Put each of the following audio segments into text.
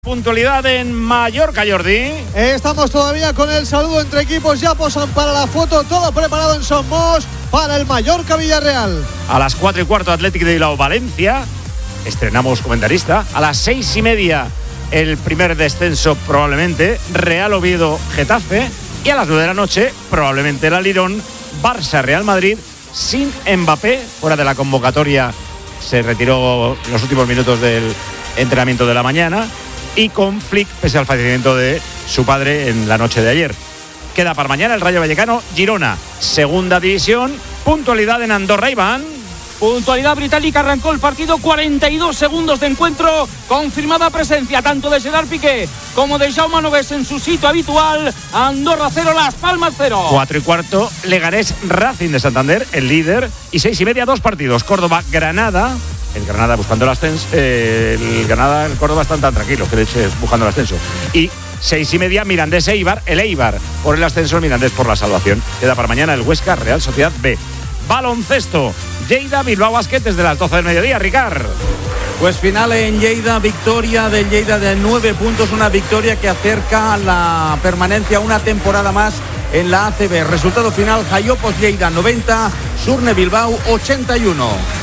Puntualidad en Mallorca, Jordi. Estamos todavía con el saludo entre equipos. Ya posan para la foto. Todo preparado en Somos para el Mallorca-Villarreal. A las 4:15, Athletic de Bilbao, Valencia. Estrenamos comentarista. A las 6:30, el primer descenso probablemente. Real Oviedo, Getafe. Y a las 9 de la noche, probablemente el Alirón, Barça, Real Madrid. Sin Mbappé, fuera de la convocatoria. Se retiró en los últimos minutos del entrenamiento de la mañana. Y con Flick, pese al fallecimiento de su padre en la noche de ayer. Queda para mañana el Rayo Vallecano, Girona, segunda división. Puntualidad en Andorra, Iván. Puntualidad británica, arrancó el partido, 42 segundos de encuentro, confirmada presencia tanto de Gerard Piqué como de Jaume Nogués en su sitio habitual. Andorra 0, Las Palmas 0. 4:15, Leganés, Racing de Santander, el líder. Y 6:30, dos partidos, Córdoba, Granada. El Granada buscando el ascenso. El Granada, el Córdoba están tan tranquilos que de hecho buscando el ascenso. Y 6:30, Mirandés, Eibar, el Eibar por el ascenso, el Mirandés por la salvación. Queda para mañana el Huesca, Real Sociedad B. Baloncesto, Lleida, Bilbao Basket desde las 12 del mediodía, Ricard. Pues final en Lleida, victoria del Lleida de 9 puntos, una victoria que acerca la permanencia una temporada más en la ACB. Resultado final, Jaiopos Lleida 90, Surne Bilbao 81.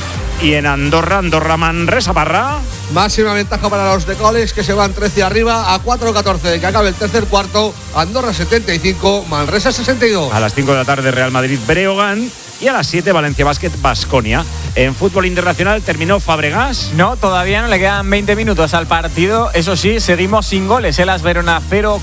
Y en Andorra, Manresa, Parra. Máxima ventaja para los de Coles, que se van 13 arriba a 4:14 de que acabe el tercer cuarto. Andorra 75, Manresa 62. A las 5 de la tarde, Real Madrid, Breogán. Y a las 7, Valencia Basket, Baskonia. En fútbol internacional, ¿terminó Fabregas? No, todavía no, le quedan 20 minutos al partido. Eso sí, seguimos sin goles. El AS Verona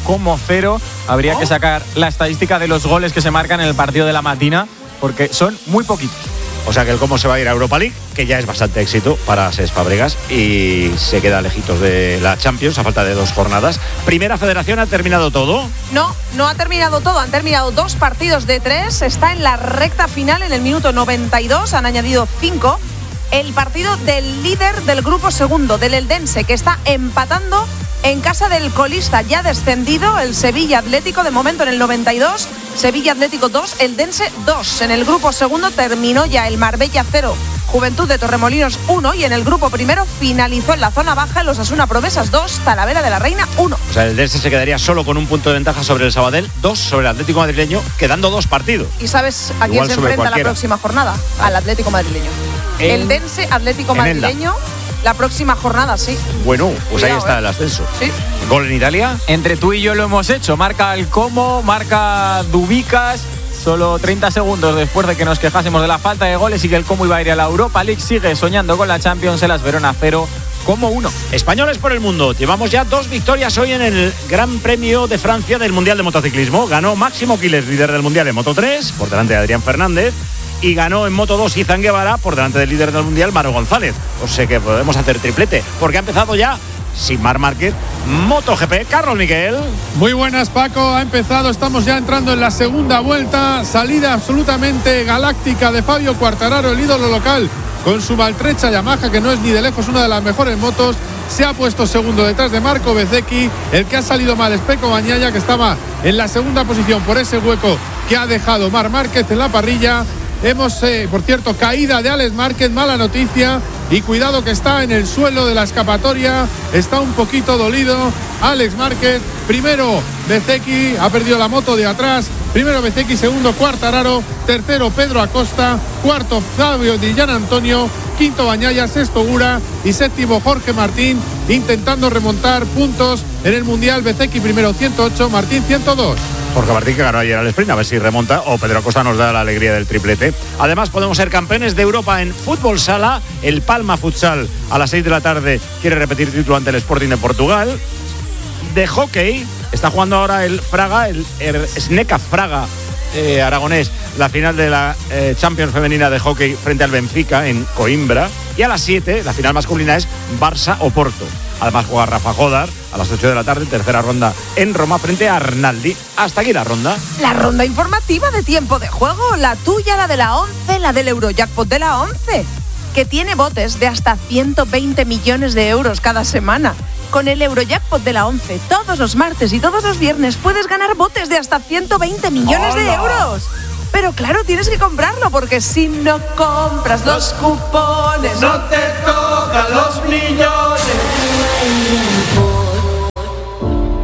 0,0. Habría que sacar la estadística de los goles que se marcan en el partido de la matina, porque son muy poquitos. O sea que el cómo se va a ir a Europa League, que ya es bastante éxito para Cesc Fabregas y se queda lejitos de la Champions a falta de 2 jornadas. Primera Federación, ¿ha terminado todo? No ha terminado todo, han terminado 2 partidos de 3, está en la recta final en el minuto 92, han añadido 5. El partido del líder del grupo segundo, del Eldense, que está empatando en casa del colista ya descendido, el Sevilla Atlético, de momento en el 92, Sevilla Atlético 2, Eldense 2. En el grupo segundo terminó ya el Marbella 0, Juventud de Torremolinos 1, y en el grupo primero finalizó en la zona baja el Osasuna Promesas 2, Talavera de la Reina 1. O sea, el Eldense se quedaría solo con un punto de ventaja sobre el Sabadell, 2 sobre el Atlético Madrileño, quedando 2 partidos. ¿Y sabes a quién Igual se sobre enfrenta cualquiera. la próxima jornada? Al Atlético Madrileño. Eldense Atlético Madrileño, la próxima jornada, sí. Bueno, pues Cuidado, ahí está el ascenso. Sí. Gol en Italia. Entre tú y yo lo hemos hecho. Marca el Como, marca Dubicas. Solo 30 segundos después de que nos quejásemos de la falta de goles y que el Como iba a ir a la Europa League, sigue soñando con la Champions. El AS Verona 0, Como 1. Españoles por el mundo. Llevamos ya 2 victorias hoy en el Gran Premio de Francia del Mundial de Motociclismo. Ganó Máximo Quiles, líder del Mundial en Moto 3, por delante de Adrián Fernández. Y ganó en Moto 2 Izan Guevara por delante del líder del Mundial, Maro González. O sea que podemos hacer triplete, porque ha empezado ya, sin Marc Márquez, MotoGP. Carlos Miquel. Muy buenas, Paco. Ha empezado, estamos ya entrando en la segunda vuelta. Salida absolutamente galáctica de Fabio Quartararo, el ídolo local, con su maltrecha Yamaha, que no es ni de lejos una de las mejores motos. Se ha puesto segundo detrás de Marco Bezzecchi. El que ha salido mal es Pecco Bagnaia, que estaba en la segunda posición por ese hueco que ha dejado Marc Márquez en la parrilla. Hemos, por cierto, caída de Alex Márquez, mala noticia, y cuidado que está en el suelo de la escapatoria, está un poquito dolido Alex Márquez. Primero Bezzecchi, ha perdido la moto de atrás. Primero Bezzecchi, segundo Quartararo, tercero Pedro Acosta, cuarto Fabio Di Gianantonio, quinto Bagnaia, sexto Ura y séptimo Jorge Martín, intentando remontar puntos en el Mundial. Bezzecchi primero 108, Martín 102. Jorge Martín, que ganó ayer al sprint, a ver si remonta, o Pedro Acosta nos da la alegría del triplete. Además, podemos ser campeones de Europa en fútbol sala. El Palma Futsal a las 6 de la tarde quiere repetir título ante el Sporting de Portugal. De hockey, está jugando ahora el Fraga, el Sneca Fraga aragonés, la final de la Champions femenina de hockey frente al Benfica en Coimbra. Y a las 7, la final masculina es Barça-Oporto. Además juega Rafa Jodar a las 8 de la tarde, tercera ronda en Roma frente a Arnaldi. Hasta aquí la ronda. La ronda informativa de tiempo de juego, la tuya, la de la 11, la del Eurojackpot de la 11, que tiene botes de hasta 120 millones de euros cada semana. Con el Eurojackpot de la 11, todos los martes y todos los viernes puedes ganar botes de hasta 120 millones de euros. Pero claro, tienes que comprarlo, porque si no compras los cupones, no te tocan los millones.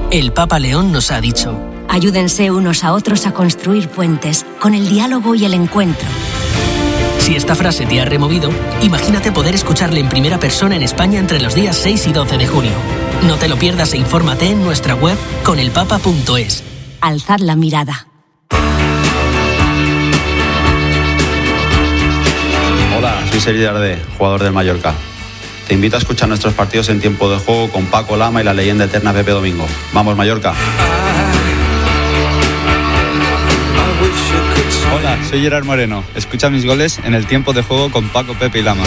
El Papa León nos ha dicho: ayúdense unos a otros a construir puentes con el diálogo y el encuentro. Si esta frase te ha removido, imagínate poder escucharle en primera persona en España entre los días 6 y 12 de junio. No te lo pierdas e infórmate en nuestra web conelpapa.es. Alzad la mirada. Hola, soy Sergi Darder, jugador del Mallorca. Te invito a escuchar nuestros partidos en tiempo de juego con Paco Lama y la leyenda eterna Pepe Domingo. ¡Vamos, Mallorca! Hola, soy Gerard Moreno. Escucha mis goles en el tiempo de juego con Paco, Pepe y Lama.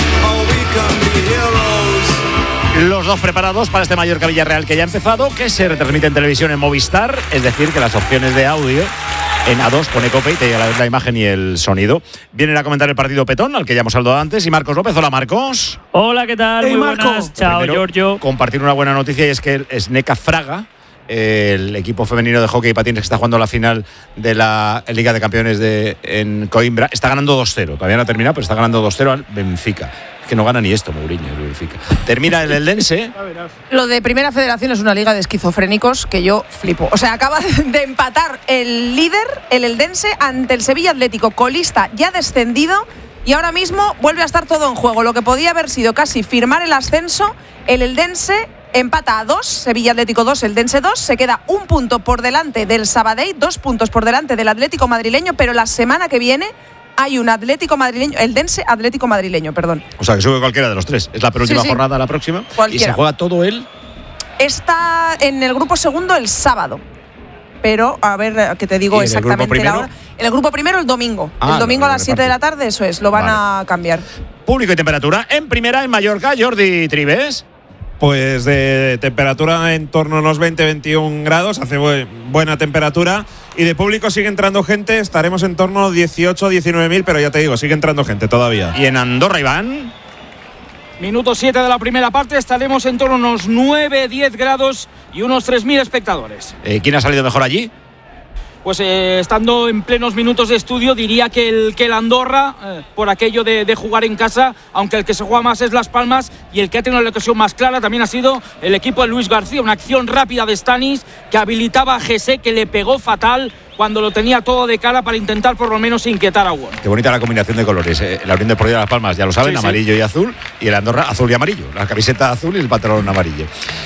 Los dos preparados para este Mallorca-Villarreal que ya ha empezado, que se retransmite en televisión en Movistar, es decir, que las opciones de audio en A2 pone Cope y te llega la imagen y el sonido. Vienen a comentar el partido Petón, al que ya hemos hablado antes, y Marcos López. Hola, Marcos. Hola, ¿qué tal? Muy buenas. Chao, primero, Giorgio. Compartir una buena noticia, y es que el Sneca Fraga, el equipo femenino de hockey y patines que está jugando la final de la Liga de Campeones en Coimbra, está ganando 2-0. Todavía no ha terminado, pero está ganando 2-0 al Benfica. Es que no gana ni esto, Mourinho, el Benfica. Termina el Eldense. Lo de Primera Federación es una liga de esquizofrénicos que yo flipo. O sea, acaba de empatar el líder, el Eldense, ante el Sevilla Atlético, colista ya descendido, y ahora mismo vuelve a estar todo en juego. Lo que podía haber sido casi firmar el ascenso, el Eldense empata a 2, Sevilla Atlético 2, Eldense 2, se queda un punto por delante del Sabadell, 2 puntos por delante del Atlético madrileño, pero la semana que viene hay un Atlético madrileño, Eldense Atlético madrileño, perdón. O sea, que sube cualquiera de los tres. Es la penúltima jornada, la próxima. Cualquiera. Y se juega todo él. Está en el grupo segundo el sábado. Pero, a ver, que te digo exactamente la hora. En el grupo primero el domingo. El domingo a las 7 de la tarde, eso es, lo van a cambiar. Público y temperatura en primera en Mallorca, Jordi Trives. Pues de temperatura en torno a unos 20-21 grados, hace buena temperatura. Y de público sigue entrando gente, estaremos en torno a 18-19.000, pero ya te digo, sigue entrando gente todavía. ¿Y en Andorra, Iván? Minuto 7 de la primera parte, estaremos en torno a unos 9-10 grados y unos 3.000 espectadores. ¿Quién ha salido mejor allí? Pues estando en plenos minutos de estudio, diría que el Andorra, por aquello de jugar en casa, aunque el que se juega más es Las Palmas, y el que ha tenido la ocasión más clara también ha sido el equipo de Luis García. Una acción rápida de Stanis que habilitaba a Jesse, que le pegó fatal cuando lo tenía todo de cara para intentar por lo menos inquietar a Won. Qué bonita la combinación de colores. La Unión Deportiva de Las Palmas, ya lo saben, amarillo y azul, y el Andorra azul y amarillo. La camiseta azul y el pantalón amarillo.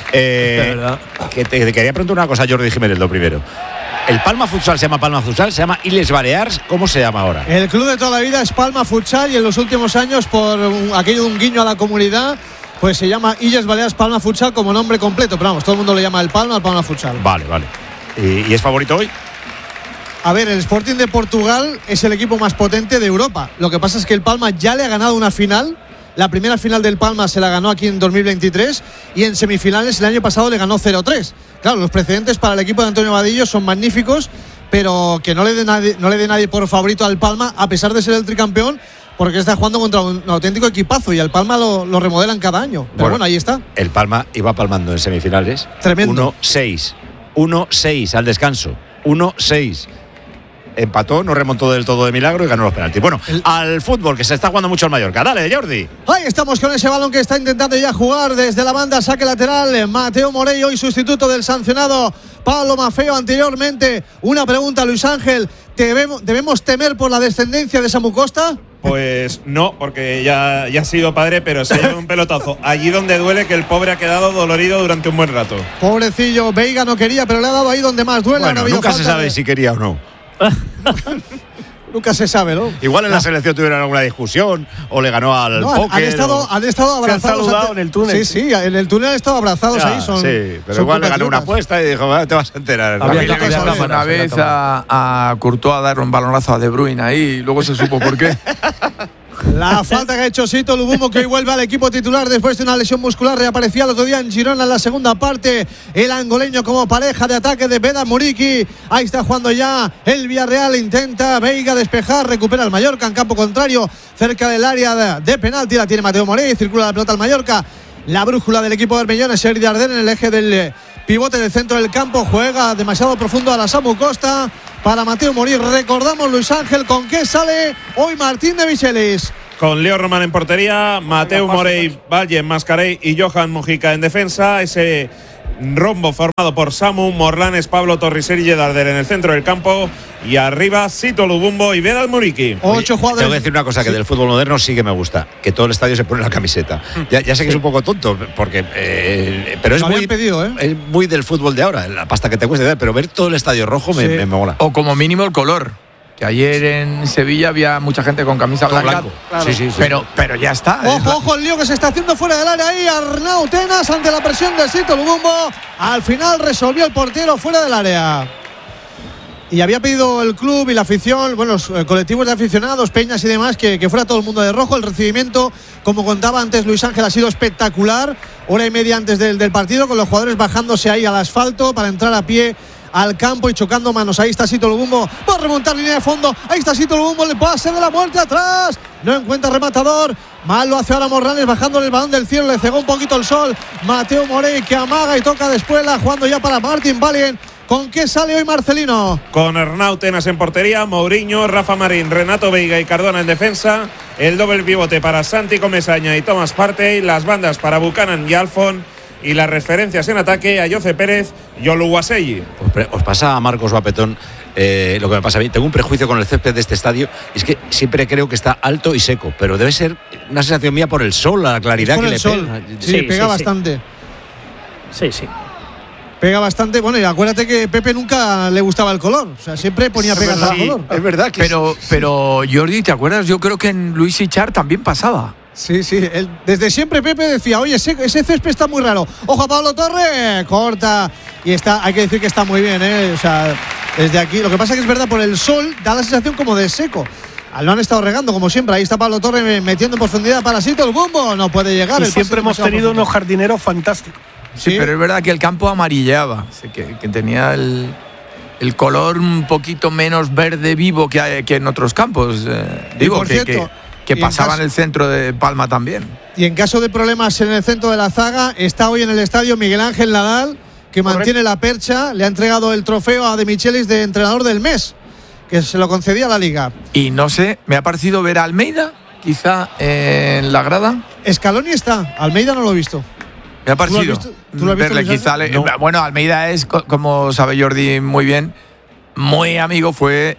Que te quería preguntar una cosa, Jordi Jiménez, lo primero. ¿El Palma Futsal se llama Palma Futsal? ¿Se llama Illes Balears? ¿Cómo se llama ahora? El club de toda la vida es Palma Futsal, y en los últimos años, por aquello de un guiño a la comunidad, pues se llama Illes Balears Palma Futsal como nombre completo. Pero vamos, todo el mundo le llama el Palma Futsal. Vale. ¿Y es favorito hoy? A ver, el Sporting de Portugal es el equipo más potente de Europa. Lo que pasa es que el Palma ya le ha ganado una final. La primera final del Palma se la ganó aquí en 2023, y en semifinales el año pasado le ganó 0-3. Claro, los precedentes para el equipo de Antonio Vadillo son magníficos, pero que no le dé nadie por favorito al Palma, a pesar de ser el tricampeón, porque está jugando contra un auténtico equipazo, y al Palma lo remodelan cada año. Pero bueno, ahí está. El Palma iba palmando en semifinales. Tremendo. 1-6 al descanso. 1-6. Empató, no remontó del todo de milagro y ganó los penaltis. Bueno, al fútbol, que se está jugando mucho el Mallorca. Dale, Jordi. Ahí estamos con ese balón que está intentando ya jugar desde la banda, saque lateral. Mateo Morey, hoy sustituto del sancionado Pablo Maffeo. Anteriormente, una pregunta, Luis Ángel. ¿Debemos temer por la descendencia de Samu Costa? Pues no, porque ya ha sido padre, pero se lleva un pelotazo allí donde duele, que el pobre ha quedado dolorido durante un buen rato. Pobrecillo, Veiga no quería, pero le ha dado ahí donde más duele. Bueno, nunca se sabe si quería o no. Nunca se sabe, ¿no? Igual en la selección tuvieron alguna discusión o le ganó al póker. Han estado abrazados. Se han saludado en el túnel. Sí, en el túnel han estado abrazados ahí. Sí, pero igual le ganó una apuesta y dijo, te vas a enterar. Había que una vez a Courtois a darle un balonazo a De Bruyne ahí, y luego se supo por qué. La falta que ha hecho Sito Lubumo, que hoy vuelve al equipo titular después de una lesión muscular. Reaparecía el otro día en Girona en la segunda parte. El angoleño como pareja de ataque de Beda Muriqui. Ahí está jugando ya el Villarreal. Intenta Veiga despejar. Recupera el Mallorca en campo contrario, cerca del área de penalti. La tiene Mateo Morey. Circula la pelota al Mallorca. La brújula del equipo de Bermellón es Sergi Darder en el eje del pivote del centro del campo. Juega demasiado profundo a la Samu Costa para Mateo Morey. Recordamos, Luis Ángel, con qué sale hoy Martín de Michelis. Con Leo Román en portería, Mateo Morey, Valle, Mascarey y Johan Mojica en defensa. Ese rombo formado por Samu, Morlanes, Pablo Torre y Sergi Darder en el centro del campo. Y arriba, Sito Lubumbo y Vedat Muriqui. 8 jugadores. Tengo que decir una cosa que del fútbol moderno sí que me gusta, que todo el estadio se pone la camiseta. Ya sé que es un poco tonto, porque pero es muy del fútbol de ahora, la pasta que te cuesta, pero ver todo el estadio rojo me mola. O como mínimo el color. Que ayer en Sevilla había mucha gente con camisa blanca. Claro. Sí. Pero ya está. Ojo el lío que se está haciendo fuera del área ahí. Arnau Tenas ante la presión de Sito Lubumbo. Al final resolvió el portero fuera del área. Y había pedido el club y la afición, bueno, los colectivos de aficionados, peñas y demás, que fuera todo el mundo de rojo. El recibimiento, como contaba antes Luis Ángel, ha sido espectacular. Hora y media antes del partido, con los jugadores bajándose ahí al asfalto para entrar a pie al campo y chocando manos. Ahí está Sito Lubumbo, va a remontar línea de fondo. Ahí está Sito Lubumbo, el pase de la muerte atrás. No encuentra rematador. Mal lo hace ahora Morlanes, bajándole el balón del cielo. Le cegó un poquito el sol. Mateo Morey, que amaga y toca de espuela, jugando ya para Martin Valien. ¿Con qué sale hoy Marcelino? Con Arnau Tenas en portería, Mourinho, Rafa Marín, Renato Veiga y Cardona en defensa. El doble pivote para Santi Comesaña y Thomas Partey. Las bandas para Buchanan y Alfon. Y las referencias en ataque a Jose Pérez y Oluwaseyi. Os pasa a Marcos Guapetón lo que me pasa a mí. Tengo un prejuicio con el césped de este estadio. Es que siempre creo que está alto y seco, pero debe ser una sensación mía por el sol, la claridad que le pega. Sí, pega bastante. Sí. Pega bastante. Bueno, y acuérdate que Pepe nunca le gustaba el color. O sea, siempre ponía pegas al color. Es verdad que pero Jordi, ¿te acuerdas? Yo creo que en Luis Ichar también pasaba. Sí, desde siempre Pepe decía, oye, ese césped está muy raro. Ojo a Pablo Torre, corta. Y está, hay que decir que está muy bien, O sea, desde aquí. Lo que pasa es que es verdad, por el sol da la sensación como de seco. Lo han estado regando, como siempre. Ahí está Pablo Torre metiendo en profundidad para Sito Lubumbo. No puede llegar. Y siempre hemos tenido unos jardineros fantásticos. Sí, pero es verdad que el campo amarilleaba. Que tenía el color un poquito menos verde vivo que en otros campos. Digo, por cierto, que pasaba en el centro de Palma también. Y en caso de problemas en el centro de la zaga, está hoy en el estadio Miguel Ángel Nadal, que mantiene la percha. Le ha entregado el trofeo a De Michelis de entrenador del mes, que se lo concedía a la Liga. Y no sé, me ha parecido ver a Almeida, quizá en la grada. Scaloni está, Almeida no lo he visto. Me ha parecido ¿Tú lo has visto, verle, quizá no. Bueno, Almeida es, como sabe Jordi muy bien, muy amigo, fue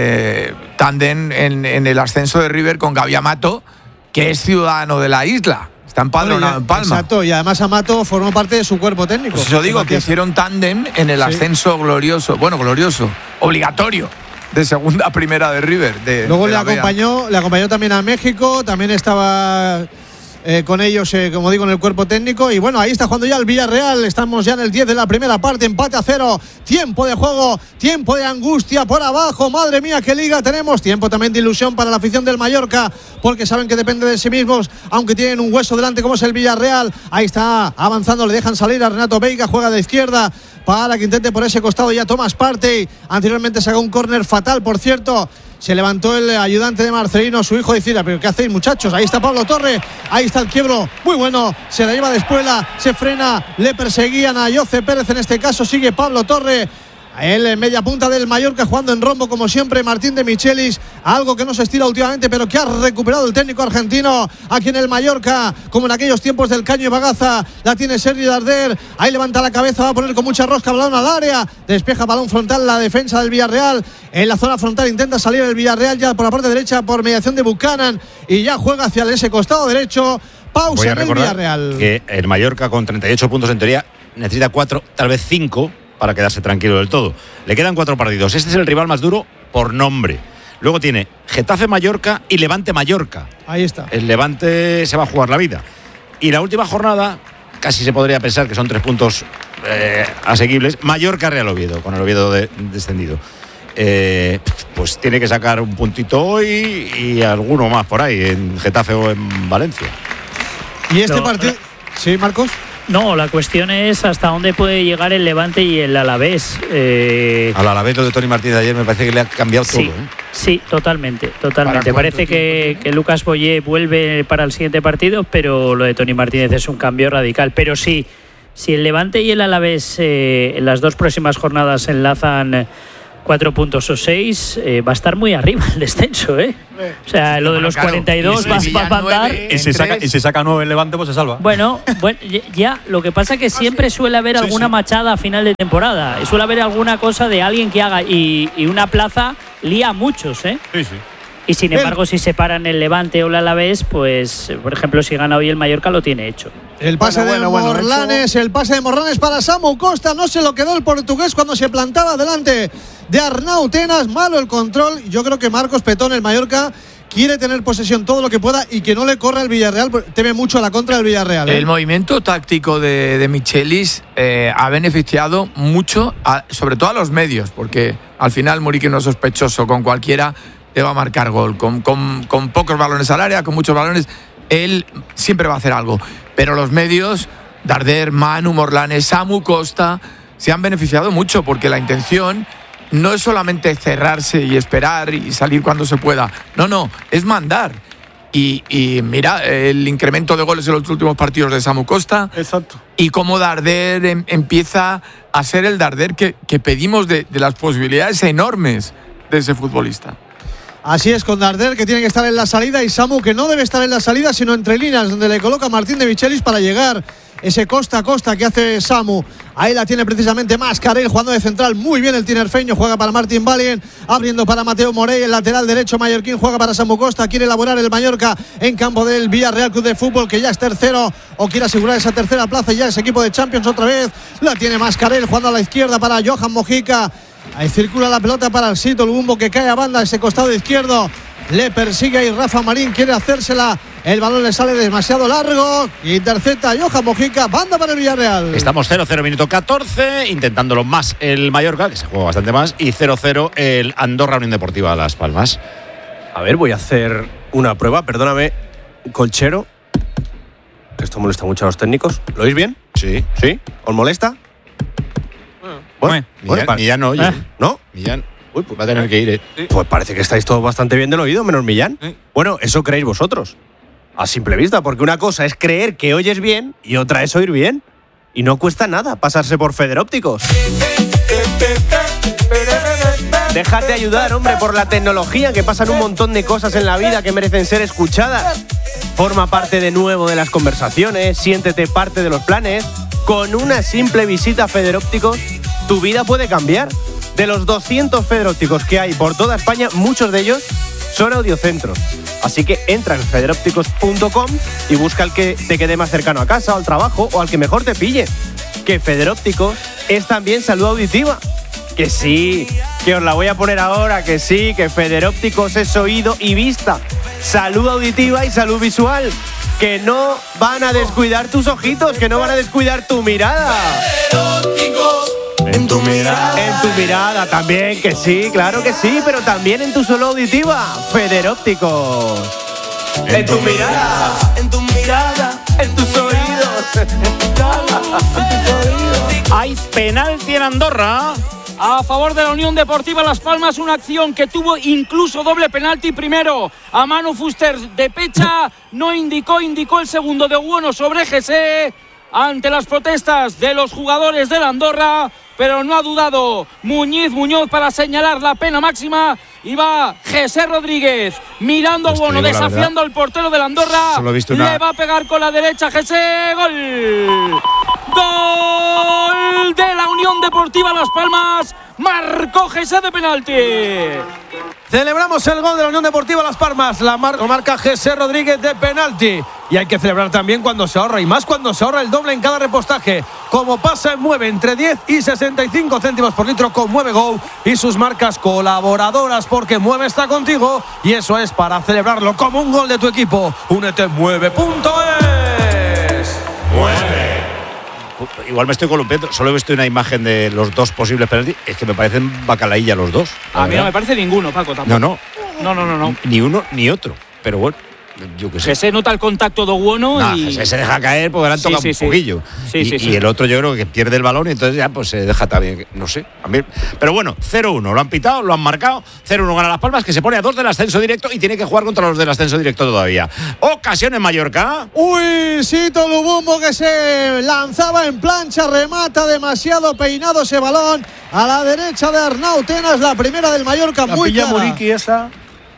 tándem en el ascenso de River con Gaby Amato, que es ciudadano de la isla. Está empadronado en Palma. Exacto, y además Amato formó parte de su cuerpo técnico. Pues eso digo, que hicieron tándem en el ascenso glorioso, obligatorio, de segunda a primera de River. Luego le acompañó también a México, también estaba con ellos, como digo, en el cuerpo técnico. Y bueno, ahí está jugando ya el Villarreal. Estamos ya en el 10 de la primera parte, empate a 0. Tiempo de juego, tiempo de angustia por abajo. Madre mía, qué liga tenemos. Tiempo también de ilusión para la afición del Mallorca, porque saben que depende de sí mismos, aunque tienen un hueso delante como es el Villarreal. Ahí está avanzando, le dejan salir a Renato Veiga, juega de izquierda para que intente por ese costado ya Thomas Partey. Anteriormente sacó un córner fatal, por cierto. Se levantó el ayudante de Marcelino, su hijo, decía, pero ¿qué hacéis, muchachos? Ahí está Pablo Torre, ahí está el quiebro, muy bueno, se la lleva de espuela, se frena, le perseguían a Jose Pérez, en este caso sigue Pablo Torre. Él en media punta del Mallorca, jugando en rombo como siempre, Martín de Michelis, algo que no se estira últimamente, pero que ha recuperado el técnico argentino aquí en el Mallorca, como en aquellos tiempos del Caño y Bagaza. La tiene Sergi Darder, ahí levanta la cabeza, va a poner con mucha rosca, balón al área, despeja balón frontal la defensa del Villarreal. En la zona frontal intenta salir el Villarreal ya por la parte derecha por mediación de Buchanan, y ya juega hacia ese costado derecho. Pausa en el Villarreal. Que el Mallorca, con 38 puntos en teoría, necesita 4, tal vez 5 para quedarse tranquilo del todo. Le quedan 4 partidos. Este es el rival más duro por nombre. Luego tiene Getafe-Mallorca y Levante-Mallorca. Ahí está. El Levante se va a jugar la vida. Y la última jornada, casi se podría pensar que son 3 puntos asequibles. Mallorca-Real Oviedo, con el Oviedo descendido. Pues tiene que sacar un puntito hoy y alguno más por ahí, en Getafe o en Valencia. Y este partido... Sí, Marcos. No, la cuestión es hasta dónde puede llegar el Levante y el Alavés. Al Alavés, lo de Toni Martínez de ayer me parece que le ha cambiado todo. Sí, totalmente. Parece que Lucas Boyé vuelve para el siguiente partido, pero lo de Toni Martínez es un cambio radical. Pero sí, si el Levante y el Alavés en las 2 próximas jornadas enlazan 4 puntos o 6, va a estar muy arriba el descenso, ¿eh? O sea, lo de los 42 va a andar. Y si saca 9 el Levante, pues se salva. Bueno, ya, lo que pasa es que siempre suele haber alguna machada a final de temporada. Suele haber alguna cosa de alguien que haga. Y una plaza lía a muchos, ¿eh? Sí. Y sin embargo, si se paran el Levante o el Alavés, pues, por ejemplo, si gana hoy el Mallorca, lo tiene hecho. El pase de Morlanes para Samu Costa. No se lo quedó el portugués cuando se plantaba delante de Arnau Tenas. Malo el control. Yo creo que Marcos Petón, el Mallorca, quiere tener posesión todo lo que pueda y que no le corra el Villarreal. Teme mucho a la contra del Villarreal. El movimiento táctico de Michelis ha beneficiado mucho, sobre todo a los medios, porque al final Muriqui no es sospechoso. Con cualquiera te va a marcar gol. Con pocos balones al área, con muchos balones, él siempre va a hacer algo. Pero los medios, Darder, Manu, Morlanes, Samu Costa, se han beneficiado mucho porque la intención no es solamente cerrarse y esperar y salir cuando se pueda. No, es mandar. Y mira, el incremento de goles en los últimos partidos de Samu Costa. Exacto. Y cómo Darder empieza a ser el Darder que pedimos de las posibilidades enormes de ese futbolista. Así es, con Darder, que tiene que estar en la salida, y Samu, que no debe estar en la salida, sino entre líneas, donde le coloca Martín de Michelis para llegar. Ese costa a costa que hace Samu. Ahí la tiene precisamente Mascarell, jugando de central muy bien el tinerfeño. Juega para Martín Valien, abriendo para Mateo Morey, el lateral derecho mallorquín. Juega para Samu Costa, quiere elaborar el Mallorca en campo del Villarreal Club de Fútbol, que ya es tercero, o quiere asegurar esa tercera plaza. Ya es equipo de Champions otra vez. La tiene Mascarell, jugando a la izquierda para Johan Mojica. Ahí circula la pelota para el Sito Lubumbo, que cae a banda, ese costado izquierdo. Le persigue ahí Rafa Marín, quiere hacérsela. El balón le sale demasiado largo. Intercepta a Johan Mojica, banda para el Villarreal. Estamos 0-0, minuto 14, intentándolo más el Mallorca, que se juega bastante más, y 0-0 el Andorra Unión Deportiva Las Palmas. A ver, voy a hacer una prueba, perdóname, Colchero. Esto molesta mucho a los técnicos. ¿Lo oís bien? Sí. ¿Sí? ¿Os molesta? Bueno, Millán no oye. ¿No? Millán. Uy, pues va a tener que ir, Pues parece que estáis todos bastante bien del oído, menos Millán. Bueno, eso creéis vosotros, a simple vista, porque una cosa es creer que oyes bien y otra es oír bien. Y no cuesta nada pasarse por Federópticos. Déjate ayudar, hombre, por la tecnología, que pasan un montón de cosas en la vida que merecen ser escuchadas. Forma parte de nuevo de las conversaciones, siéntete parte de los planes. Con una simple visita a Federópticos, tu vida puede cambiar. De los 200 Federópticos que hay por toda España, muchos de ellos son audiocentros. Así que entra en federópticos.com y busca el que te quede más cercano a casa o al trabajo o al que mejor te pille. Que Federópticos es también salud auditiva. Que sí, que os la voy a poner ahora, que sí, que Federópticos es oído y vista. Salud auditiva y salud visual. Que no van a descuidar tus ojitos, que no van a descuidar tu mirada. En tu mirada también, que sí, claro que sí, pero también en tu salud auditiva. Federópticos. En tu mirada, en tus oídos. Hay penalti en Andorra. A favor de la Unión Deportiva Las Palmas, una acción que tuvo incluso doble penalti. Primero a Manu Fuster de Pecha, no indicó el segundo de Bueno sobre Gese ante las protestas de los jugadores de la Andorra, pero no ha dudado Muñoz para señalar la pena máxima. Y va José Rodríguez mirando a Bueno, desafiando al portero de la Andorra. Le va a pegar con la derecha José. ¡Gol! ¡Gol de la Unión Deportiva Las Palmas! Marcó José de penalti. Celebramos el gol de la Unión Deportiva Las Palmas. La marca José Rodríguez de penalti. Y hay que celebrar también cuando se ahorra, y más cuando se ahorra el doble en cada repostaje. Como pasa en Mueve, entre 10 y 65 céntimos por litro con Mueve Go y sus marcas colaboradoras, porque Mueve está contigo y eso es para celebrarlo como un gol de tu equipo. Únete en mueve.es. Mueve. Igual me estoy columpiando, solo he visto una imagen de los dos posibles penaltis. Es que me parecen bacalaílla los dos. A mí no me parece ninguno, Paco, tampoco. No. Ni uno ni otro, pero bueno. yo qué sé. Se nota el contacto de Buono y se deja caer porque le han tocado un poquillo. Y el otro yo creo que pierde el balón y entonces ya pues se deja también, no sé. Pero bueno, 0-1, lo han pitado, lo han marcado, 0-1 gana Las Palmas, que se pone a 2 del ascenso directo y tiene que jugar contra los del ascenso directo todavía. Ocasión en Mallorca. Uy, Sito Lubumbo que se lanzaba en plancha, remata demasiado peinado ese balón a la derecha de Arnau Tenas, la primera del Mallorca, muy clara. Muriqui esa.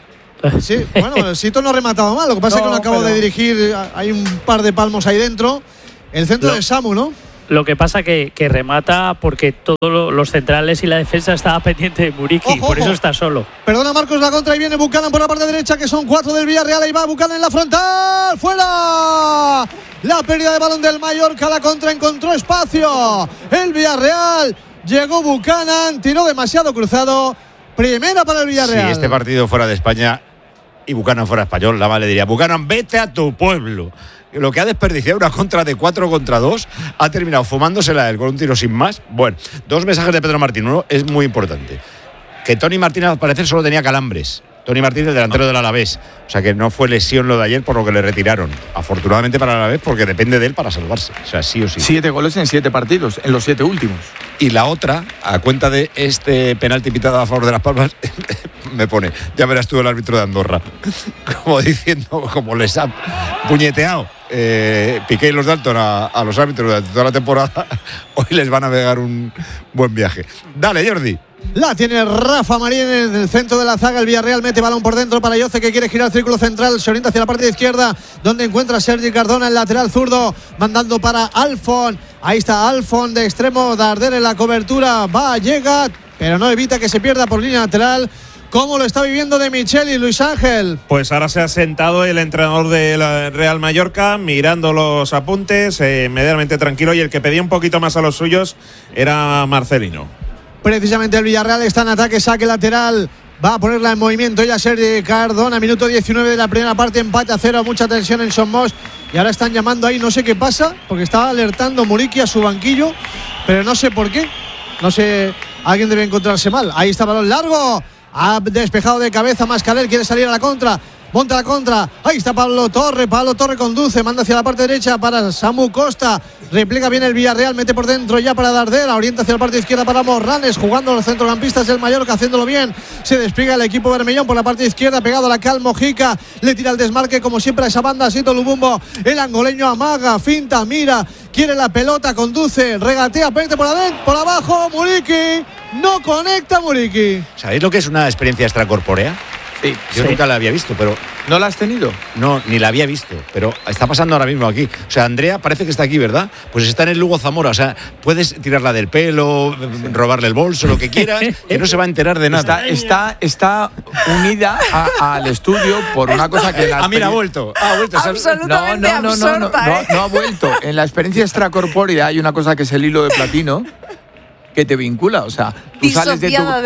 Sí, bueno, el Sito no ha rematado mal, lo que pasa es que no acabo de dirigir, hay un par de palmos ahí dentro. El centro de Samu, ¿no? Lo que pasa que remata porque todos los centrales y la defensa estaba pendiente de Muriqui, por eso está solo. Perdona Marcos la contra y viene Buchanan por la parte derecha, que son 4 del Villarreal, ahí va Buchanan en la frontal, ¡fuera! La pérdida de balón del Mallorca, la contra encontró espacio, el Villarreal, llegó Buchanan, tiró demasiado cruzado, primera para el Villarreal. Si este partido fuera de España y Buchanan fuera español, la le diría, Buchanan, vete a tu pueblo. Lo que ha desperdiciado una contra de 4 contra 2, ha terminado fumándosela él con un tiro sin más. Bueno, 2 mensajes de Pedro Martín. Uno es muy importante, que Tony Martínez al parecer solo tenía calambres. Tony Martínez, el delantero del Alavés. O sea que no fue lesión lo de ayer por lo que le retiraron. Afortunadamente para el Alavés, porque depende de él para salvarse. O sea, sí o sí. 7 goles en 7 partidos, en los 7 últimos. Y la otra, a cuenta de este penalti pitado a favor de Las Palmas, me pone, ya verás tú el árbitro de Andorra. Como diciendo, como les ha puñeteado Piqué y los Dalton a los árbitros de toda la temporada, hoy les van a pegar un buen viaje. Dale, Jordi. La tiene Rafa Marín en el centro de la zaga. El Villarreal mete balón por dentro para Yoce, que quiere girar el círculo central. Se orienta hacia la parte de izquierda, donde encuentra a Sergi Cardona, el lateral zurdo, mandando para Alfon. Ahí está Alfon de extremo, Darder en la cobertura. Va, llega, pero no evita que se pierda por línea lateral. ¿Cómo lo está viviendo de Michel y Luis Ángel? Pues ahora se ha sentado el entrenador del Real Mallorca, mirando los apuntes, medianamente tranquilo, y el que pedía un poquito más a los suyos era Marcelino. Precisamente el Villarreal está en ataque, saque lateral, va a ponerla en movimiento ya Sergi Cardona, minuto 19 de la primera parte, empate a 0, mucha tensión en Somos, y ahora están llamando ahí, no sé qué pasa, porque estaba alertando Muriqui a su banquillo, pero no sé por qué, no sé, alguien debe encontrarse mal. Ahí está balón largo, ha despejado de cabeza Mascarell, quiere salir a la contra, monta la contra, ahí está Pablo Torre conduce, manda hacia la parte derecha para Samu Costa, repliega bien el Villarreal, mete por dentro ya para Dardera, orienta hacia la parte izquierda para Morranes, jugando a los centrocampistas del Mallorca, haciéndolo bien, se despliega el equipo bermellón por la parte izquierda, pegado a la Cal Mojica, le tira el desmarque como siempre a esa banda, Sito Lubumbo, el angoleño amaga, finta, mira, quiere la pelota, conduce, regatea, pende por adentro, por abajo, Muriqui, no conecta Muriqui. ¿Sabéis lo que es una experiencia extracorpórea? Sí. Yo nunca la había visto, pero... ¿No la has tenido? No, ni la había visto, pero está pasando ahora mismo aquí. O sea, Andrea parece que está aquí, ¿verdad? Pues está en el Lugo Zamora, o sea, puedes tirarla del pelo, robarle el bolso, lo que quieras, que no se va a enterar de nada. Está unida al estudio por una cosa que... mira, ha vuelto. Absolutamente absorta, no ha vuelto. En la experiencia extracorpórea hay una cosa que es el hilo de platino, que te vincula, o sea, tú sales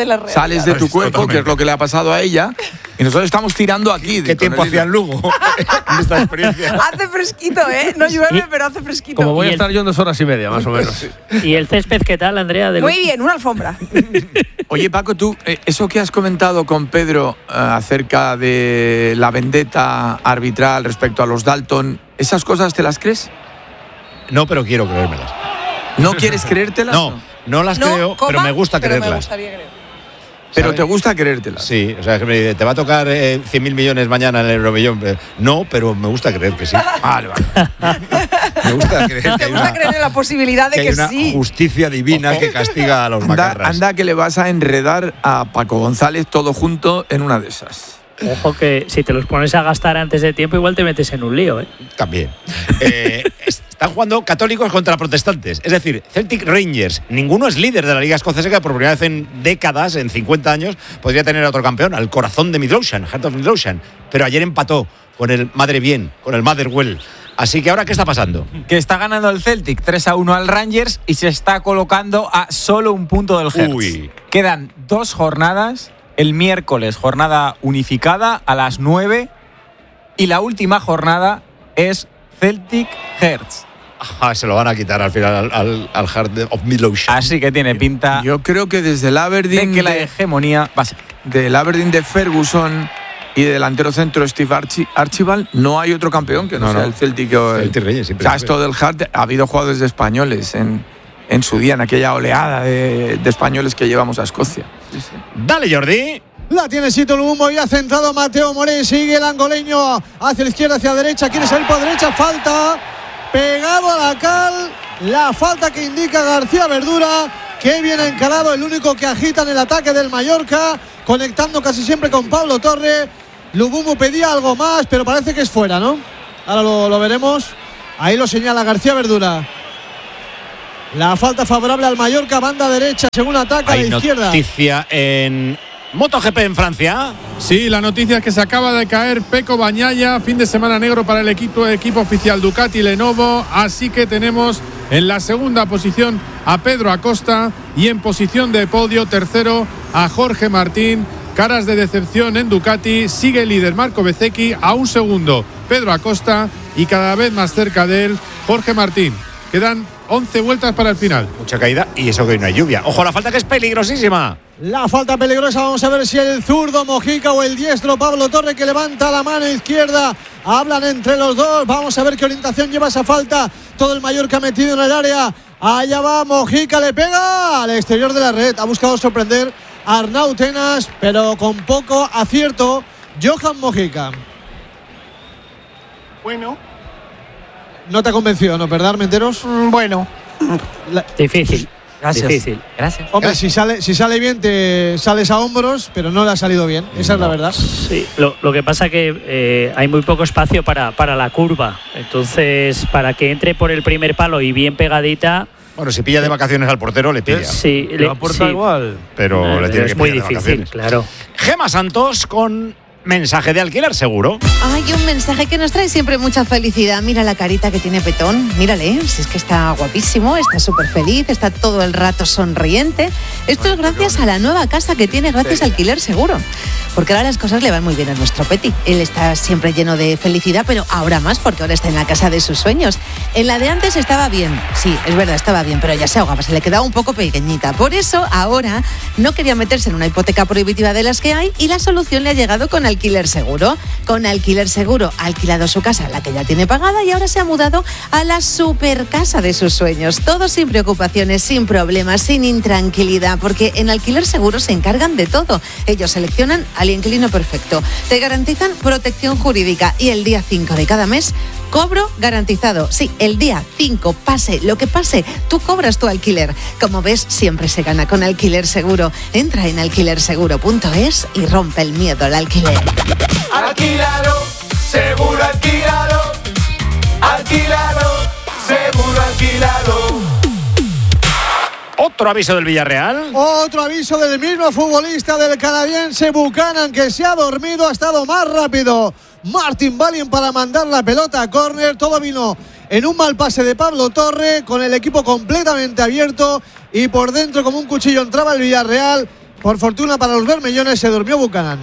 de tu cuerpo, que es lo que le ha pasado a ella, y nosotros estamos tirando aquí. ¿Qué tiempo hacía en Lugo en esta experiencia? Hace fresquito, no llueve, pero hace fresquito. Como voy a estar yo en 2 horas y media, más o menos. ¿Y el césped qué tal, Andrea? Muy bien, una alfombra. Oye, Paco, tú, eso que has comentado con Pedro acerca de la vendetta arbitral respecto a los Dalton, ¿esas cosas te las crees? No, pero quiero creérmelas. ¿No quieres creértelas? No las creo, pero me gusta creerlas. Me gustaría creer. Pero te gusta creértelas. Sí, o sea, que me dice, te va a tocar 100.000 millones mañana en el Eurovillón. No, pero me gusta creer que sí. Vale. Me gusta creer que creer en la posibilidad de que hay una justicia divina que castiga a los macarras. Anda que le vas a enredar a Paco González todo junto en una de esas. Ojo que si te los pones a gastar antes de tiempo igual te metes en un lío, ¿eh? También. Están jugando católicos contra protestantes. Es decir, Celtic Rangers. Ninguno es líder de la Liga Escocesa, que por primera vez en décadas, en 50 años, podría tener a otro campeón, al corazón de Midlothian, Heart of Midlothian. Pero ayer empató con el Madre Bien, con el Motherwell. Así que ahora, ¿qué está pasando? Que está ganando el Celtic 3-1 al Rangers y se está colocando a solo un punto del Hearts. Quedan 2 jornadas. El miércoles, jornada unificada a las 9. Y la última jornada es Celtic Hearts. Se lo van a quitar al final al Heart of Midlothian. Así que tiene pinta. Yo creo que desde el Aberdeen de que la hegemonía va a ser. Del Aberdeen de Ferguson y de delantero centro Steve Archibald, no hay otro campeón que no sea el Celtic o el Reyes. O sea, esto del Heart, ha habido jugadores de españoles en su día, en aquella oleada de españoles que llevamos a Escocia. Sí. Dale, Jordi. La tiene Sito Lubumbo y ha centrado Mateo Moré. Sigue el angoleño hacia la izquierda, hacia la derecha. Quiere salir por derecha. Falta. Pegado a la cal. La falta que indica García Verdura. Que viene encarado, el único que agita en el ataque del Mallorca. Conectando casi siempre con Pablo Torre. Lubumbo pedía algo más, pero parece que es fuera, ¿no? Ahora lo veremos. Ahí lo señala García Verdura. La falta favorable al Mallorca, banda derecha, según ataca a la izquierda. Noticia en MotoGP en Francia. Sí, la noticia es que se acaba de caer Pecco Bagnaia, fin de semana negro para el equipo oficial Ducati Lenovo, así que tenemos en la segunda posición a Pedro Acosta y en posición de podio tercero a Jorge Martín. Caras de decepción en Ducati, sigue el líder Marco Bezzecchi, a un segundo Pedro Acosta y cada vez más cerca de él Jorge Martín. Quedan 11 vueltas para el final. Mucha caída y eso que hoy no hay lluvia. Ojo, la falta que es peligrosísima. La falta peligrosa, vamos a ver si el zurdo Mojica o el diestro Pablo Torre, que levanta la mano izquierda. Hablan entre los dos, vamos a ver qué orientación lleva esa falta. Todo el Mallorca metido en el área. Allá va Mojica, le pega al exterior de la red. Ha buscado sorprender a Arnau Tenas, pero con poco acierto. Johan Mojica. Bueno. ¿No te ha convencido, no, verdad, Armenteros? Bueno. Difícil. Gracias. Difícil. Gracias. Hombre, si sale bien, te sales a hombros, pero no le ha salido bien. Esa es la verdad. Sí, lo que pasa que hay muy poco espacio para la curva. Entonces, para que entre por el primer palo y bien pegadita. Bueno, si pilla de vacaciones al portero, le pilla. Sí, le aporta igual. Pero le tiene que es muy pillar de difícil, vacaciones. claro. Gema Santos con mensaje de alquiler seguro. Hay un mensaje que nos trae siempre mucha felicidad. Mira la carita que tiene Petón. Mírale, si es que está guapísimo, está súper feliz, está todo el rato sonriente. Esto es gracias a la nueva casa que tiene gracias a Alquiler Seguro. Porque ahora las cosas le van muy bien a nuestro Peti. Él está siempre lleno de felicidad, pero ahora más porque ahora está en la casa de sus sueños. En la de antes estaba bien, sí, es verdad, estaba bien, pero ya se ahogaba, se le quedaba un poco pequeñita. Por eso ahora no quería meterse en una hipoteca prohibitiva de las que hay y la solución le ha llegado con Alquiler Seguro. Con Alquiler Seguro ha alquilado su casa, la que ya tiene pagada, y ahora se ha mudado a la super casa de sus sueños. Todo sin preocupaciones, sin problemas, sin intranquilidad, porque en Alquiler Seguro se encargan de todo. Ellos seleccionan al inquilino perfecto, te garantizan protección jurídica y el día 5 de cada mes cobro garantizado. Sí, el día 5, pase lo que pase, tú cobras tu alquiler. Como ves, siempre se gana con Alquiler Seguro. Entra en alquilerseguro.es y rompe el miedo al alquiler. Alquílalo, seguro alquílalo. Alquílalo, seguro alquílalo. Otro aviso del Villarreal. Otro aviso del mismo futbolista del canadiense Buchanan, que se ha dormido, ha estado más rápido Martin Valien para mandar la pelota a córner. Todo vino en un mal pase de Pablo Torre, con el equipo completamente abierto y por dentro como un cuchillo entraba el Villarreal. Por fortuna para los bermellones se durmió Buchanan.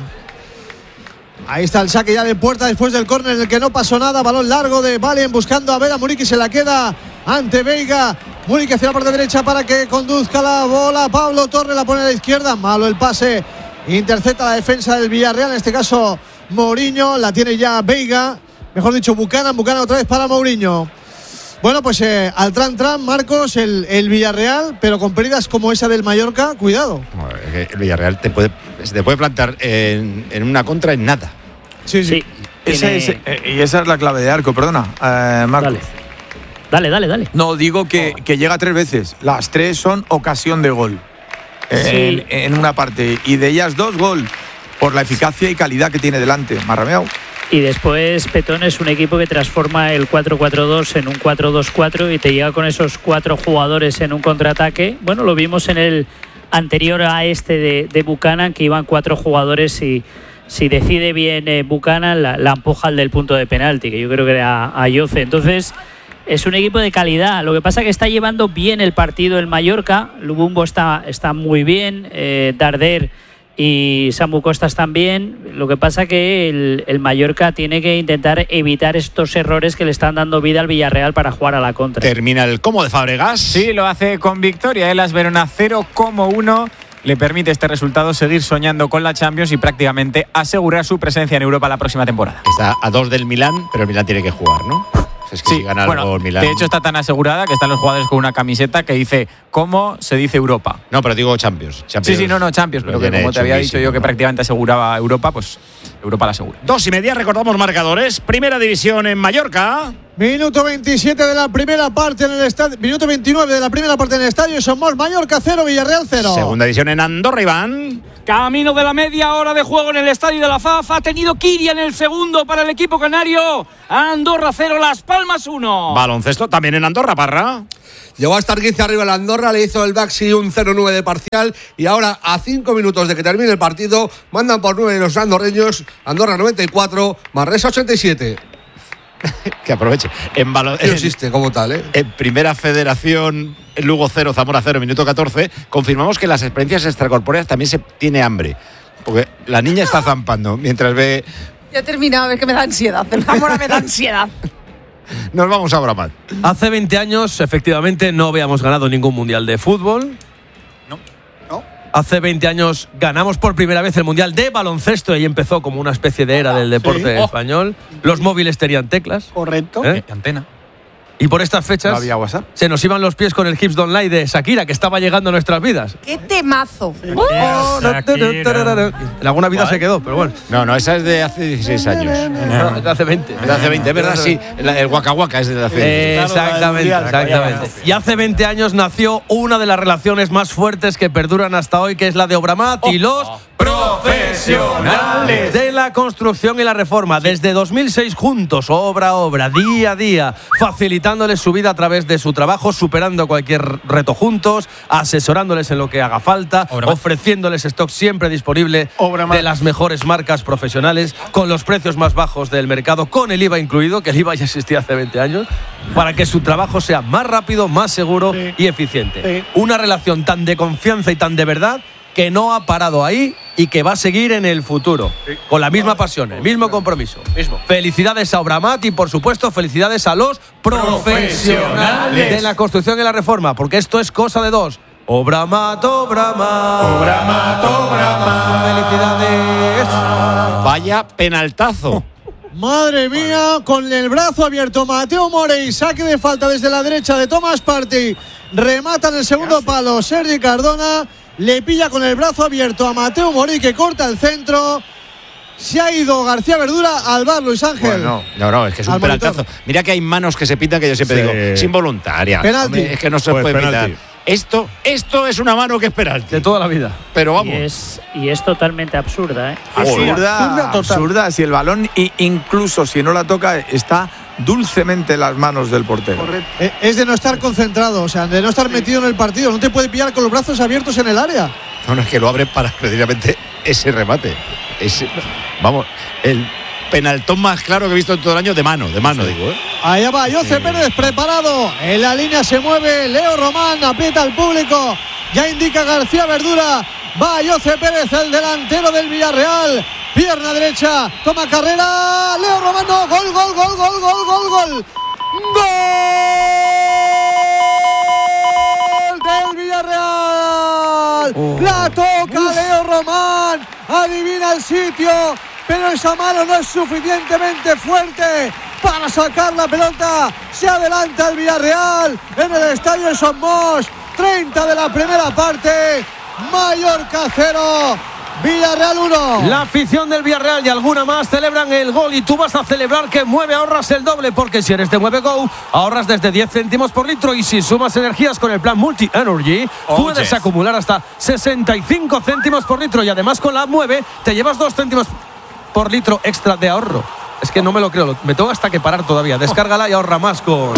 Ahí está el saque ya de puerta después del córner en el que no pasó nada. Balón largo de Valien buscando a Vela Muriqui, se la queda ante Veiga. Muriqui hacia la parte derecha para que conduzca la bola. Pablo Torre la pone a la izquierda. Malo el pase. Intercepta la defensa del Villarreal. En este caso Mourinho. La tiene ya Veiga. Mejor dicho Buchanan. Buchanan otra vez para Mourinho. Bueno, pues al tran, Marcos, el Villarreal, pero con pérdidas como esa del Mallorca, cuidado. El Villarreal se te puede plantar en una contra en nada. Sí. Y esa es la clave de Arco, perdona, Marcos. Dale. No, digo que llega 3 veces. Las 3 son ocasión de gol. Sí. En una parte. Y de ellas 2 gol. Por la eficacia y calidad que tiene delante. Marrameao. Y después Petón es un equipo que transforma el 4-4-2 en un 4-2-4 y te llega con esos 4 jugadores en un contraataque. Bueno, lo vimos en el anterior a este de Buchanan, que iban 4 jugadores y si decide bien Buchanan la empuja al del punto de penalti, que yo creo que era a Yoce. Entonces es un equipo de calidad. Lo que pasa es que está llevando bien el partido el Mallorca. Lubumbo está muy bien, Darder y Samu Costas también. Lo que pasa que el Mallorca tiene que intentar evitar estos errores que le están dando vida al Villarreal para jugar a la contra. Termina el Como de Fábregas. Sí, lo hace con victoria. Las Verona 0-1 le permite este resultado seguir soñando con la Champions y prácticamente asegurar su presencia en Europa la próxima temporada. Está a 2 del Milán, pero el Milán tiene que jugar, ¿no? Es que Sí, si gana bueno, el Milán. de hecho está tan asegurada que están los jugadores con una camiseta que dice ¿cómo se dice Europa? No, pero digo Champions. Sí, no, Champions, pero que como te había dicho yo que prácticamente aseguraba Europa, pues Europa la asegura. 2:30, recordamos marcadores. Primera división en Mallorca. Minuto 27 de la primera parte en el estadio. Minuto 29 de la primera parte en el estadio. Somos Mallorca 0, Villarreal 0. Segunda división en Andorra, Iván. Camino de la media hora de juego en el estadio de la FAF. Ha tenido Kirian el segundo para el equipo canario. Andorra 0, Las Palmas 1. Baloncesto también en Andorra, Parra. Llegó a estar 15 arriba el Andorra, le hizo el Baxi un 0-9 de parcial y ahora a 5 minutos de que termine el partido mandan por 9 los andorreños. Andorra 94, Manresa 87. Que aproveche. No existe como tal, ¿eh? En Primera Federación, Lugo 0, Zamora 0, minuto 14. Confirmamos que las experiencias extracorpóreas también se tiene hambre. Porque la niña está zampando mientras ve. Ya he terminado, a ver que me da ansiedad. El Zamora me da ansiedad. Nos vamos ahora más. Hace 20 años, efectivamente, no habíamos ganado ningún mundial de fútbol. No. Hace 20 años ganamos por primera vez el mundial de baloncesto y empezó como una especie de era del deporte español. Los móviles tenían teclas. Correcto. Antena. Y por estas fechas No había WhatsApp. se nos iban los pies con el Hips Don't Lie de Shakira, que estaba llegando a nuestras vidas. ¡Qué temazo! En alguna vida se quedó, pero bueno. No, esa es de hace 16 años. No, es de hace 20. De hace 20, es verdad, sí. El Waka Waka es de hace 20. Exactamente. Y hace 20 años nació una de las relaciones más fuertes que perduran hasta hoy, que es la de Obramat y los profesionales de la construcción y la reforma. Desde 2006 juntos, obra a obra, día a día, facilitándoles su vida a través de su trabajo, superando cualquier reto juntos, asesorándoles en lo que haga falta, ofreciéndoles stock siempre disponible de las mejores marcas profesionales, con los precios más bajos del mercado, con el IVA incluido, que el IVA ya existía hace 20 años, para que su trabajo sea más rápido, más seguro y eficiente. Una relación tan de confianza y tan de verdad que no ha parado ahí y que va a seguir en el futuro, con la misma pasión, el mismo compromiso. Felicidades a Obramat y, por supuesto, felicidades a los profesionales de la construcción y la reforma, porque esto es cosa de dos. Obramat, Obramat. Obramat, Obramat. Felicidades. Vaya penaltazo. Madre mía, con el brazo abierto Mateo Morey, saque de falta desde la derecha de Tomás Partey, remata en el segundo palo Sergi Cardona, le pilla con el brazo abierto a Mateo Morey, que corta el centro. Se ha ido García Verdura al bar, Luis Ángel. No, es que es un penaltazo. Mira que hay manos que se pitan, que yo siempre digo, es involuntaria. Penalti. Es que no se puede pitar. Esto es una mano que es penalti. De toda la vida. Pero vamos. Y es totalmente absurda, ¿eh? Absurda. Si el balón, incluso si no la toca, está dulcemente en las manos del portero. Es de no estar concentrado, o sea, de no estar metido en el partido. No te puede pillar con los brazos abiertos en el área. No, es que lo abren para precisamente ese remate. Vamos, el penaltón más claro que he visto en todo el año de mano, digo. Allá va José Pérez preparado. En la línea se mueve Leo Román, aprieta al público. Ya indica García Verdura. Va José Pérez, el delantero del Villarreal. Pierna derecha, toma carrera. Leo Román, no, gol. ¡Gol del Villarreal! La toca Leo Román. Adivina el sitio, pero esa mano no es suficientemente fuerte para sacar la pelota. Se adelanta el Villarreal en el estadio Somos. 30 de la primera parte. Mallorca 0, Villarreal 1. La afición del Villarreal y alguna más celebran el gol, y tú vas a celebrar que Mueve ahorras el doble, porque si eres de Mueve Go ahorras desde 10 céntimos por litro, y si sumas energías con el plan Multi Energy puedes acumular hasta 65 céntimos por litro, y además con la Mueve te llevas 2 céntimos por litro extra de ahorro. Es que no me lo creo, me tengo hasta que parar todavía. Descárgala y ahorra más con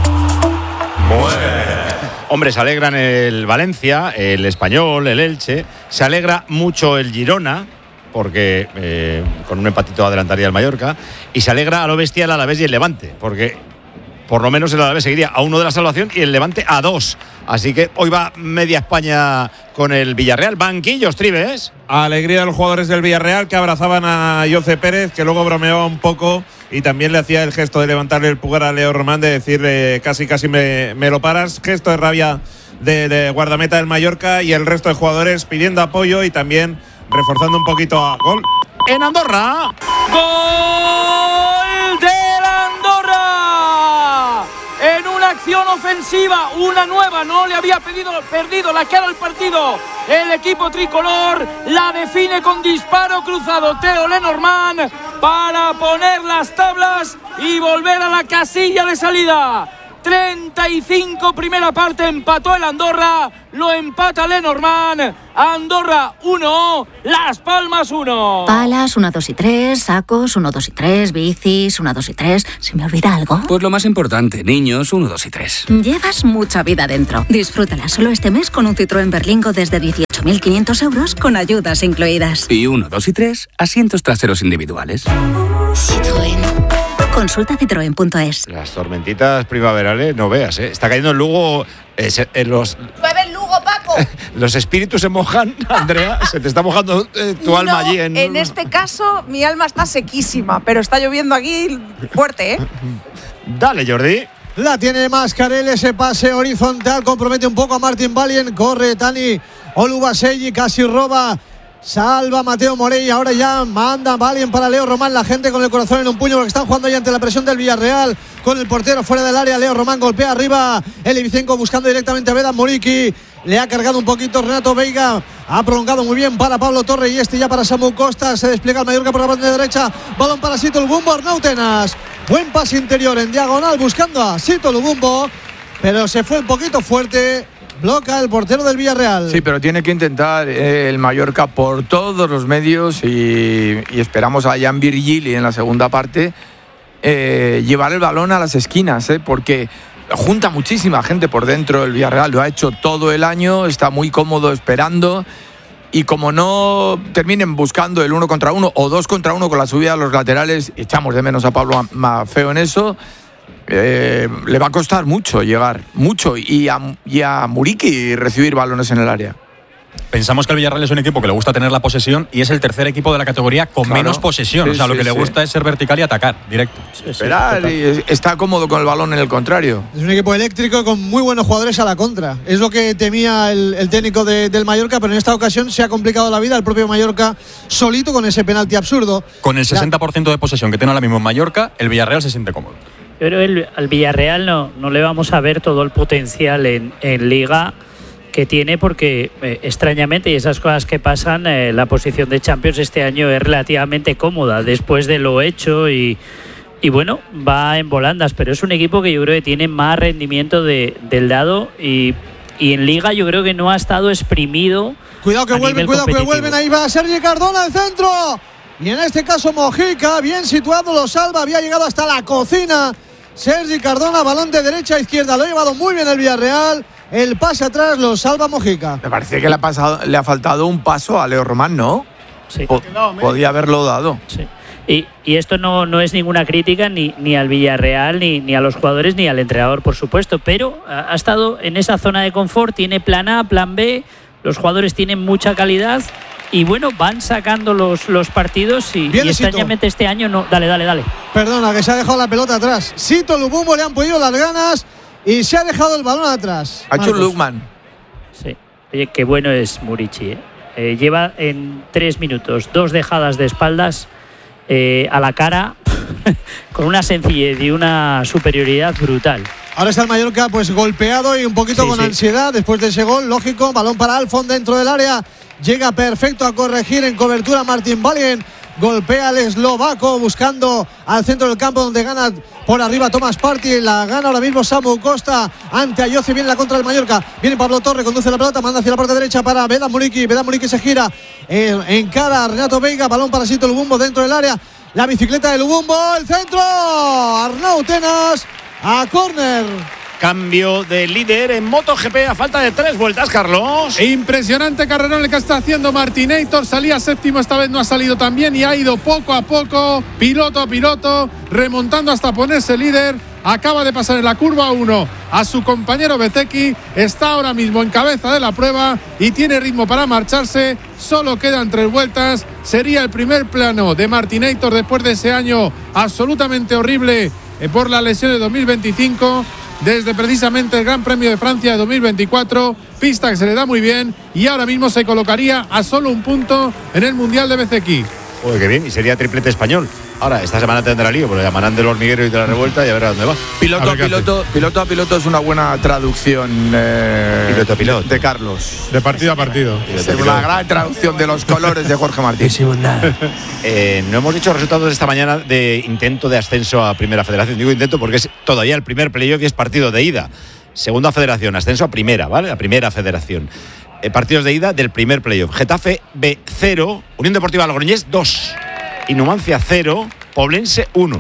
Hombre, se alegran el Valencia, el Español, el Elche. Se alegra mucho el Girona, porque con un empatito adelantaría el Mallorca. Y se alegra a lo bestia el Alavés y el Levante, porque por lo menos el Alavés seguiría a 1 de la salvación y el Levante a 2. Así que hoy va media España con el Villarreal. Banquillos, Tribes. Alegría de los jugadores del Villarreal, que abrazaban a José Pérez, que luego bromeaba un poco y también le hacía el gesto de levantarle el pulgar a Leo Román, de decirle casi me lo paras. Gesto de rabia de guardameta del Mallorca y el resto de jugadores pidiendo apoyo y también reforzando un poquito a gol. En Andorra. ¡Gol del Andorra! En una acción ofensiva, una nueva, no le había perdido la cara al partido. El equipo tricolor la define con disparo cruzado Theo Lenormand para poner las tablas y volver a la casilla de salida. 35 primera parte, empató el Andorra, lo empata Lenormand. Andorra 1, Las Palmas 1. Palas 1, 2 y 3, sacos 1, 2 y 3, bicis 1, 2 y 3. ¿Se me olvida algo? Pues lo más importante, niños 1, 2 y 3. Llevas mucha vida dentro. Disfrútala solo este mes con un Citroën Berlingo desde 18.500 euros con ayudas incluidas. Y 1, 2 y 3, asientos traseros individuales. Citroën. Consulta citroen.es. Las tormentitas primaverales, no veas, ¿eh? Está cayendo en Lugo. Llueve en Lugo, Paco. Los espíritus se mojan, Andrea. Se te está mojando tu alma allí. En este caso, mi alma está sequísima, pero está lloviendo aquí fuerte, ¿eh? Dale, Jordi. La tiene Mascarell, ese pase horizontal, compromete un poco a Martin Valien, corre Tani Olubaselli, casi roba. Salva Mateo Morey, ahora ya manda Valien para Leo Román, la gente con el corazón en un puño porque están jugando ya ante la presión del Villarreal, con el portero fuera del área. Leo Román golpea arriba, Eli Vicenco buscando directamente a Vedan Muriqui, le ha cargado un poquito Renato Veiga, ha prolongado muy bien para Pablo Torre y este ya para Samu Costa. Se despliega el Mallorca por la banda derecha, balón para Sito Lubumbo, Arnau Tenas, buen pase interior en diagonal buscando a Sito Lubumbo, pero se fue un poquito fuerte. Bloca el portero del Villarreal. Sí, pero tiene que intentar el Mallorca por todos los medios y esperamos a Jan Virgili en la segunda parte llevar el balón a las esquinas, porque junta muchísima gente por dentro. El Villarreal lo ha hecho todo el año, está muy cómodo esperando y como no terminen buscando el 1 contra 1 o 2 contra 1 con la subida a los laterales, echamos de menos a Pablo Maffeo en eso. Le va a costar mucho llegar, mucho, y a Muriqui recibir balones en el área. Pensamos que el Villarreal es un equipo que le gusta tener la posesión y es el tercer equipo de la categoría con menos posesión. Sí, lo que le gusta es ser vertical y atacar directo. Esperar y está cómodo con el balón en el contrario. Es un equipo eléctrico con muy buenos jugadores a la contra. Es lo que temía el técnico del Mallorca, pero en esta ocasión se ha complicado la vida el propio Mallorca solito con ese penalti absurdo. Con el 60% de posesión que tiene ahora mismo en Mallorca, el Villarreal se siente cómodo. Pero al Villarreal no le vamos a ver todo el potencial en Liga que tiene porque extrañamente, y esas cosas que pasan, la posición de Champions este año es relativamente cómoda después de lo hecho y bueno, va en volandas, pero es un equipo que yo creo que tiene más rendimiento del dado y en Liga yo creo que no ha estado exprimido. Cuidado que vuelven, ahí va Sergi Cardona al centro y en este caso Mojica, bien situado, lo salva, había llegado hasta la cocina Sergi Cardona, balón de derecha a izquierda, lo ha llevado muy bien el Villarreal. El pase atrás lo salva Mojica. Me parece que le ha faltado un paso a Leo Román, ¿no? Sí. Podía haberlo dado. Sí. Y esto no es ninguna crítica ni al Villarreal, ni a los jugadores, ni al entrenador, por supuesto, pero ha estado en esa zona de confort, tiene plan A, plan B, los jugadores tienen mucha calidad y bueno, van sacando los partidos y extrañamente este año no. Dale. Perdona, que se ha dejado la pelota atrás. Sito Lubumbo le han podido las ganas y se ha dejado el balón atrás. Ha hecho un Lukman. Sí. Oye, qué bueno es Muriqui. Lleva en 3 minutos 2 dejadas de espaldas a la cara con una sencillez y una superioridad brutal. Ahora está el Mallorca pues golpeado y un poquito con ansiedad después de ese gol, lógico. Balón para Alfon dentro del área. Llega perfecto a corregir en cobertura Martin Valien. Golpea al eslovaco buscando al centro del campo donde gana por arriba Thomas Partey. La gana ahora mismo Samu Costa ante Ayoce. Viene la contra del Mallorca. Viene Pablo Torre, conduce la pelota, manda hacia la parte derecha para Vedan Muriqui. Vedan Muriqui se gira encara a Renato Veiga. Balón para Sito Lubumbo dentro del área. La bicicleta de Lubumbo, el centro. Arnau Tenas a córner. Cambio de líder en MotoGP a falta de 3 vueltas, Carlos. Impresionante carrerón el que está haciendo Martinator. Salía séptimo, esta vez no ha salido tan bien y ha ido poco a poco, piloto a piloto, remontando hasta ponerse líder. Acaba de pasar en la curva 1 a su compañero Bezzecchi. Está ahora mismo en cabeza de la prueba y tiene ritmo para marcharse. Solo quedan 3 vueltas. Sería el primer plano de Martinator después de ese año absolutamente horrible por la lesión de 2025. desde precisamente el Gran Premio de Francia de 2024, pista que se le da muy bien y ahora mismo se colocaría a solo un punto en el Mundial de BCX. Joder, qué bien, y sería triplete español. Ahora, esta semana tendrá lío, porque llamarán del hormiguero y de la revuelta y a ver a dónde va. Piloto a piloto es una buena traducción piloto a piloto de Carlos. De partido a partido. Es una gran traducción de los colores de Jorge Martín. No hemos dicho resultados de esta mañana de intento de ascenso a Primera Federación. Digo intento porque es todavía el primer playoff y es partido de ida. Segunda Federación, ascenso a Primera, ¿vale? A Primera Federación. Partidos de ida del primer playoff. Getafe B 0, Unión Deportiva Logroñés 2. Y Numancia 0, Poblense 1.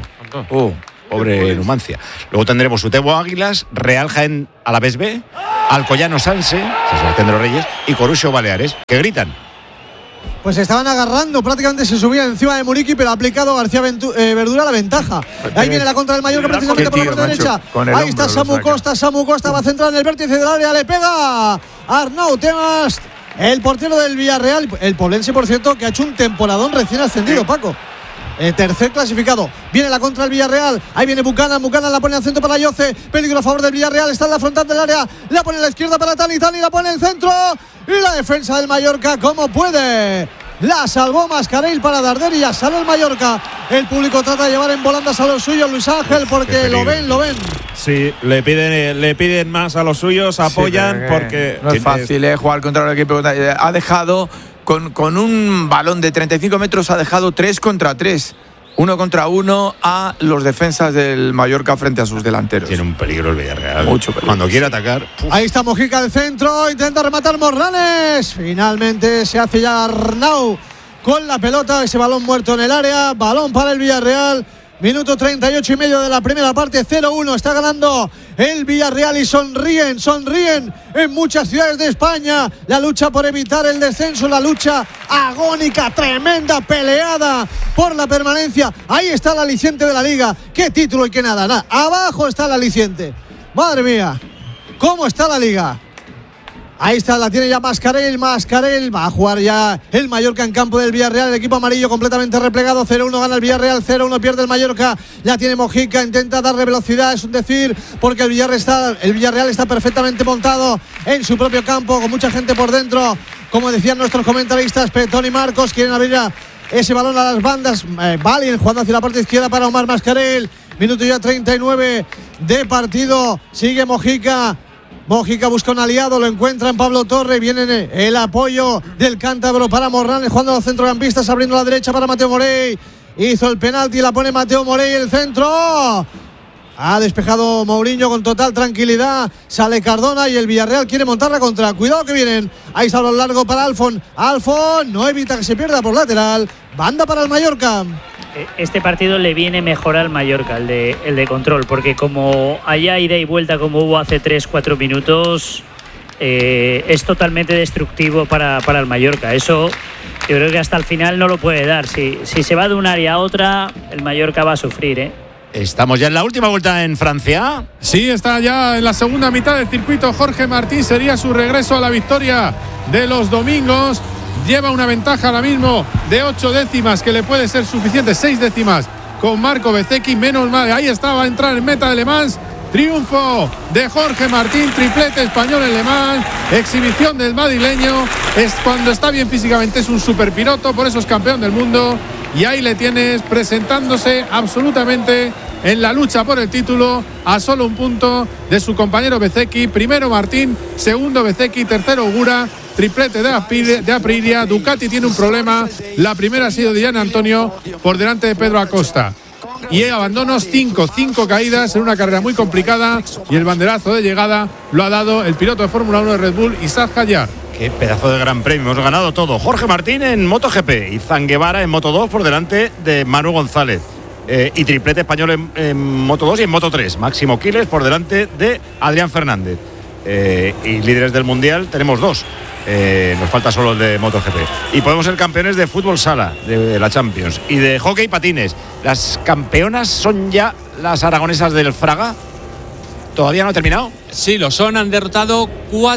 Pobre Numancia. Luego tendremos Utebo Águilas, Real Jaén Alavés B, Alcoyano Sanse, Sebastián de los Reyes, y Corucho Baleares, que gritan. Pues se estaban agarrando, prácticamente se subía encima de Muriqui, pero ha aplicado García Verdura la ventaja. Ahí viene la contra del Mallorca, precisamente por la parte derecha. Ahí está Samu Costa va a centrar en el vértice del área, le pega Arnau Temas, el portero del Villarreal, el poblense, por cierto, que ha hecho un temporadón recién ascendido, Paco. Tercer clasificado. Viene la contra del Villarreal. Ahí viene Buchanan la pone al centro para Yoce. Peligro a favor del Villarreal. Está en la frontal del área. La pone a la izquierda para Tani. La pone en el centro. Y la defensa del Mallorca, como puede. La salvó Mascarell para Darder y ya sale el Mallorca. El público trata de llevar en volandas a los suyos, Luis Ángel, porque lo ven. Sí, le piden más a los suyos, apoyan, porque no es fácil jugar contra un equipo. Ha dejado con un balón de 35 metros, ha dejado 3 contra 3. 1 contra 1 a los defensas del Mallorca frente a sus delanteros. Tiene un peligro el Villarreal. Mucho peligro. Cuando quiere atacar. Ahí está Mojica al centro, intenta rematar Morlanes. Finalmente se hace ya Arnau con la pelota, ese balón muerto en el área. Balón para el Villarreal. Minuto 38 y medio de la primera parte, 0-1. Está ganando el Villarreal y sonríen en muchas ciudades de España. La lucha por evitar el descenso, la lucha agónica, tremenda, peleada por la permanencia. Ahí está el aliciente de la Liga. Qué título y qué nada. Abajo está el aliciente. Madre mía, ¿cómo está la Liga? Ahí está, la tiene ya Mascarell. Va a jugar ya el Mallorca en campo del Villarreal. El equipo amarillo completamente replegado. 0-1 gana el Villarreal, 0-1 pierde el Mallorca. Ya tiene Mojica, intenta darle velocidad, es un decir, porque el Villarreal está perfectamente montado en su propio campo, con mucha gente por dentro. Como decían nuestros comentaristas, Petón y Marcos quieren abrir ese balón a las bandas. Valien jugando hacia la parte izquierda para Omar Mascarell. Minuto ya 39 de partido. Sigue Mojica busca un aliado, lo encuentra en Pablo Torre. Viene el apoyo del cántabro para Morlanes, jugando a los centrocampistas, abriendo a la derecha para Mateo Morey. Hizo el penalti, la pone Mateo Morey, el centro. Ha despejado Mourinho con total tranquilidad. Sale Cardona y el Villarreal quiere montar la contra. Cuidado que vienen. Ahí está lo largo para Alfon. Alfon no evita que se pierda por lateral. Banda para el Mallorca. Este partido le viene mejor al Mallorca, el de control, porque como haya ida y vuelta como hubo hace 3-4 minutos, es totalmente destructivo para el Mallorca. Eso yo creo que hasta el final no lo puede dar. Si se va de un área a otra, el Mallorca va a sufrir, Estamos ya en la última vuelta en Francia. Sí, está ya en la segunda mitad del circuito. Jorge Martín, sería su regreso a la victoria de los domingos. Lleva una ventaja ahora mismo de 8 décimas que le puede ser suficiente, 6 décimas con Marco Bezzecchi, menos mal. Ahí estaba a entrar en meta de Le Mans. Triunfo de Jorge Martín, triplete español en Le Mans, exhibición del madrileño. Es cuando está bien físicamente, es un superpiloto, por eso es campeón del mundo. Y ahí le tienes presentándose absolutamente en la lucha por el título, a solo un punto de su compañero Bezzecchi. Primero Martín, segundo Bezzecchi, tercero Ogura. Triplete de Aprilia. Ducati tiene un problema. La primera ha sido de Gian Antonio por delante de Pedro Acosta. Y abandonos 5 caídas en una carrera muy complicada. Y el banderazo de llegada lo ha dado el piloto de Fórmula 1 de Red Bull, Isaac Hayar. Qué pedazo de gran premio, hemos ganado todo. Jorge Martín en MotoGP y Zanguevara en Moto2 por delante de Manu González. Y triplete español en Moto2 y en Moto3. Máximo Quiles por delante de Adrián Fernández. Y líderes del Mundial tenemos 2. Nos falta solo el de MotoGP. Y podemos ser campeones de fútbol sala, de la Champions. Y de hockey y patines. Las campeonas son ya las aragonesas del Fraga. ¿Todavía no ha terminado? Sí, lo son. Han derrotado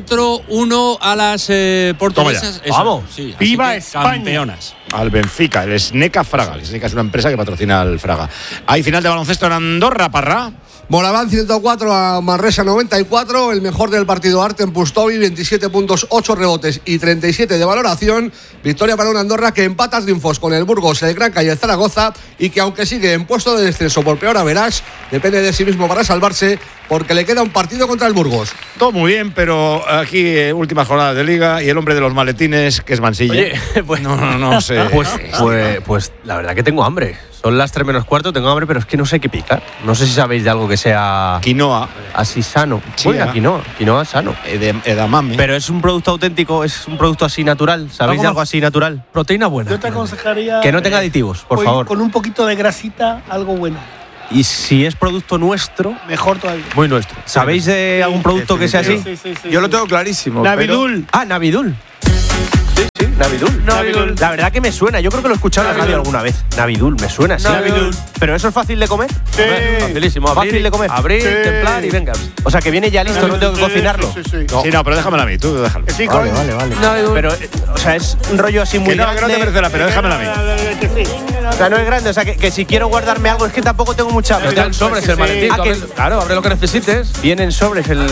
4-1 a las portuguesas. Vamos, sí, ¡viva España! Campeonas. Al Benfica, el Sneca Fraga. El Sneca es una empresa que patrocina al Fraga. Hay final de baloncesto en Andorra, Parra. Moraván 104 a Manresa 94. El mejor del partido, Artem Pustovi, 27 puntos, 8 rebotes y 37 de valoración. Victoria para una Andorra que empata triunfos con el Burgos, el Granca y el Zaragoza, y que aunque sigue en puesto de descenso por peor average, depende de sí mismo para salvarse, porque le queda un partido contra el Burgos. Todo muy bien, pero aquí últimas jornadas de Liga y el hombre de los maletines, que es Mansilla. Oye, pues, no sé. Pues la verdad que tengo hambre. Son las 3 menos cuarto, tengo hambre, pero es que no sé qué picar. No sé si sabéis de algo que sea... Quinoa. Así sano. Chía. Bueno, quinoa sano. Edamame. Pero es un producto auténtico, es un producto así natural. ¿Sabéis de algo así natural? Proteína buena. Yo te aconsejaría... Que no tenga aditivos, por favor. Con un poquito de grasita, algo bueno. Y si es producto nuestro... Mejor todavía. Muy nuestro. ¿Sabéis de algún producto que sea así? Sí. Yo lo tengo clarísimo. Navidul. Ah, Navidul. Sí, Navidul. La verdad que me suena. Yo creo que lo he escuchado en la radio alguna vez. Navidul, me suena, sí. Navidul. ¿Pero eso es fácil de comer? Sí. Facilísimo. Fácil de comer. Abrir, Sí. templar y venga. O sea, que viene ya listo, no tengo que cocinarlo. Sí. Sí, no, pero déjamela a mí, tú déjalo. Sí, Vale. Pero, o sea, es un rollo así muy Que no grande. te merece la pena, déjamela a mí. O sea, no es grande. O sea, que si quiero guardarme algo es que tampoco tengo mucha hambre. Está en sobres el maletín. Ah, que- Claro, abre lo que necesites. Vienen sobres el...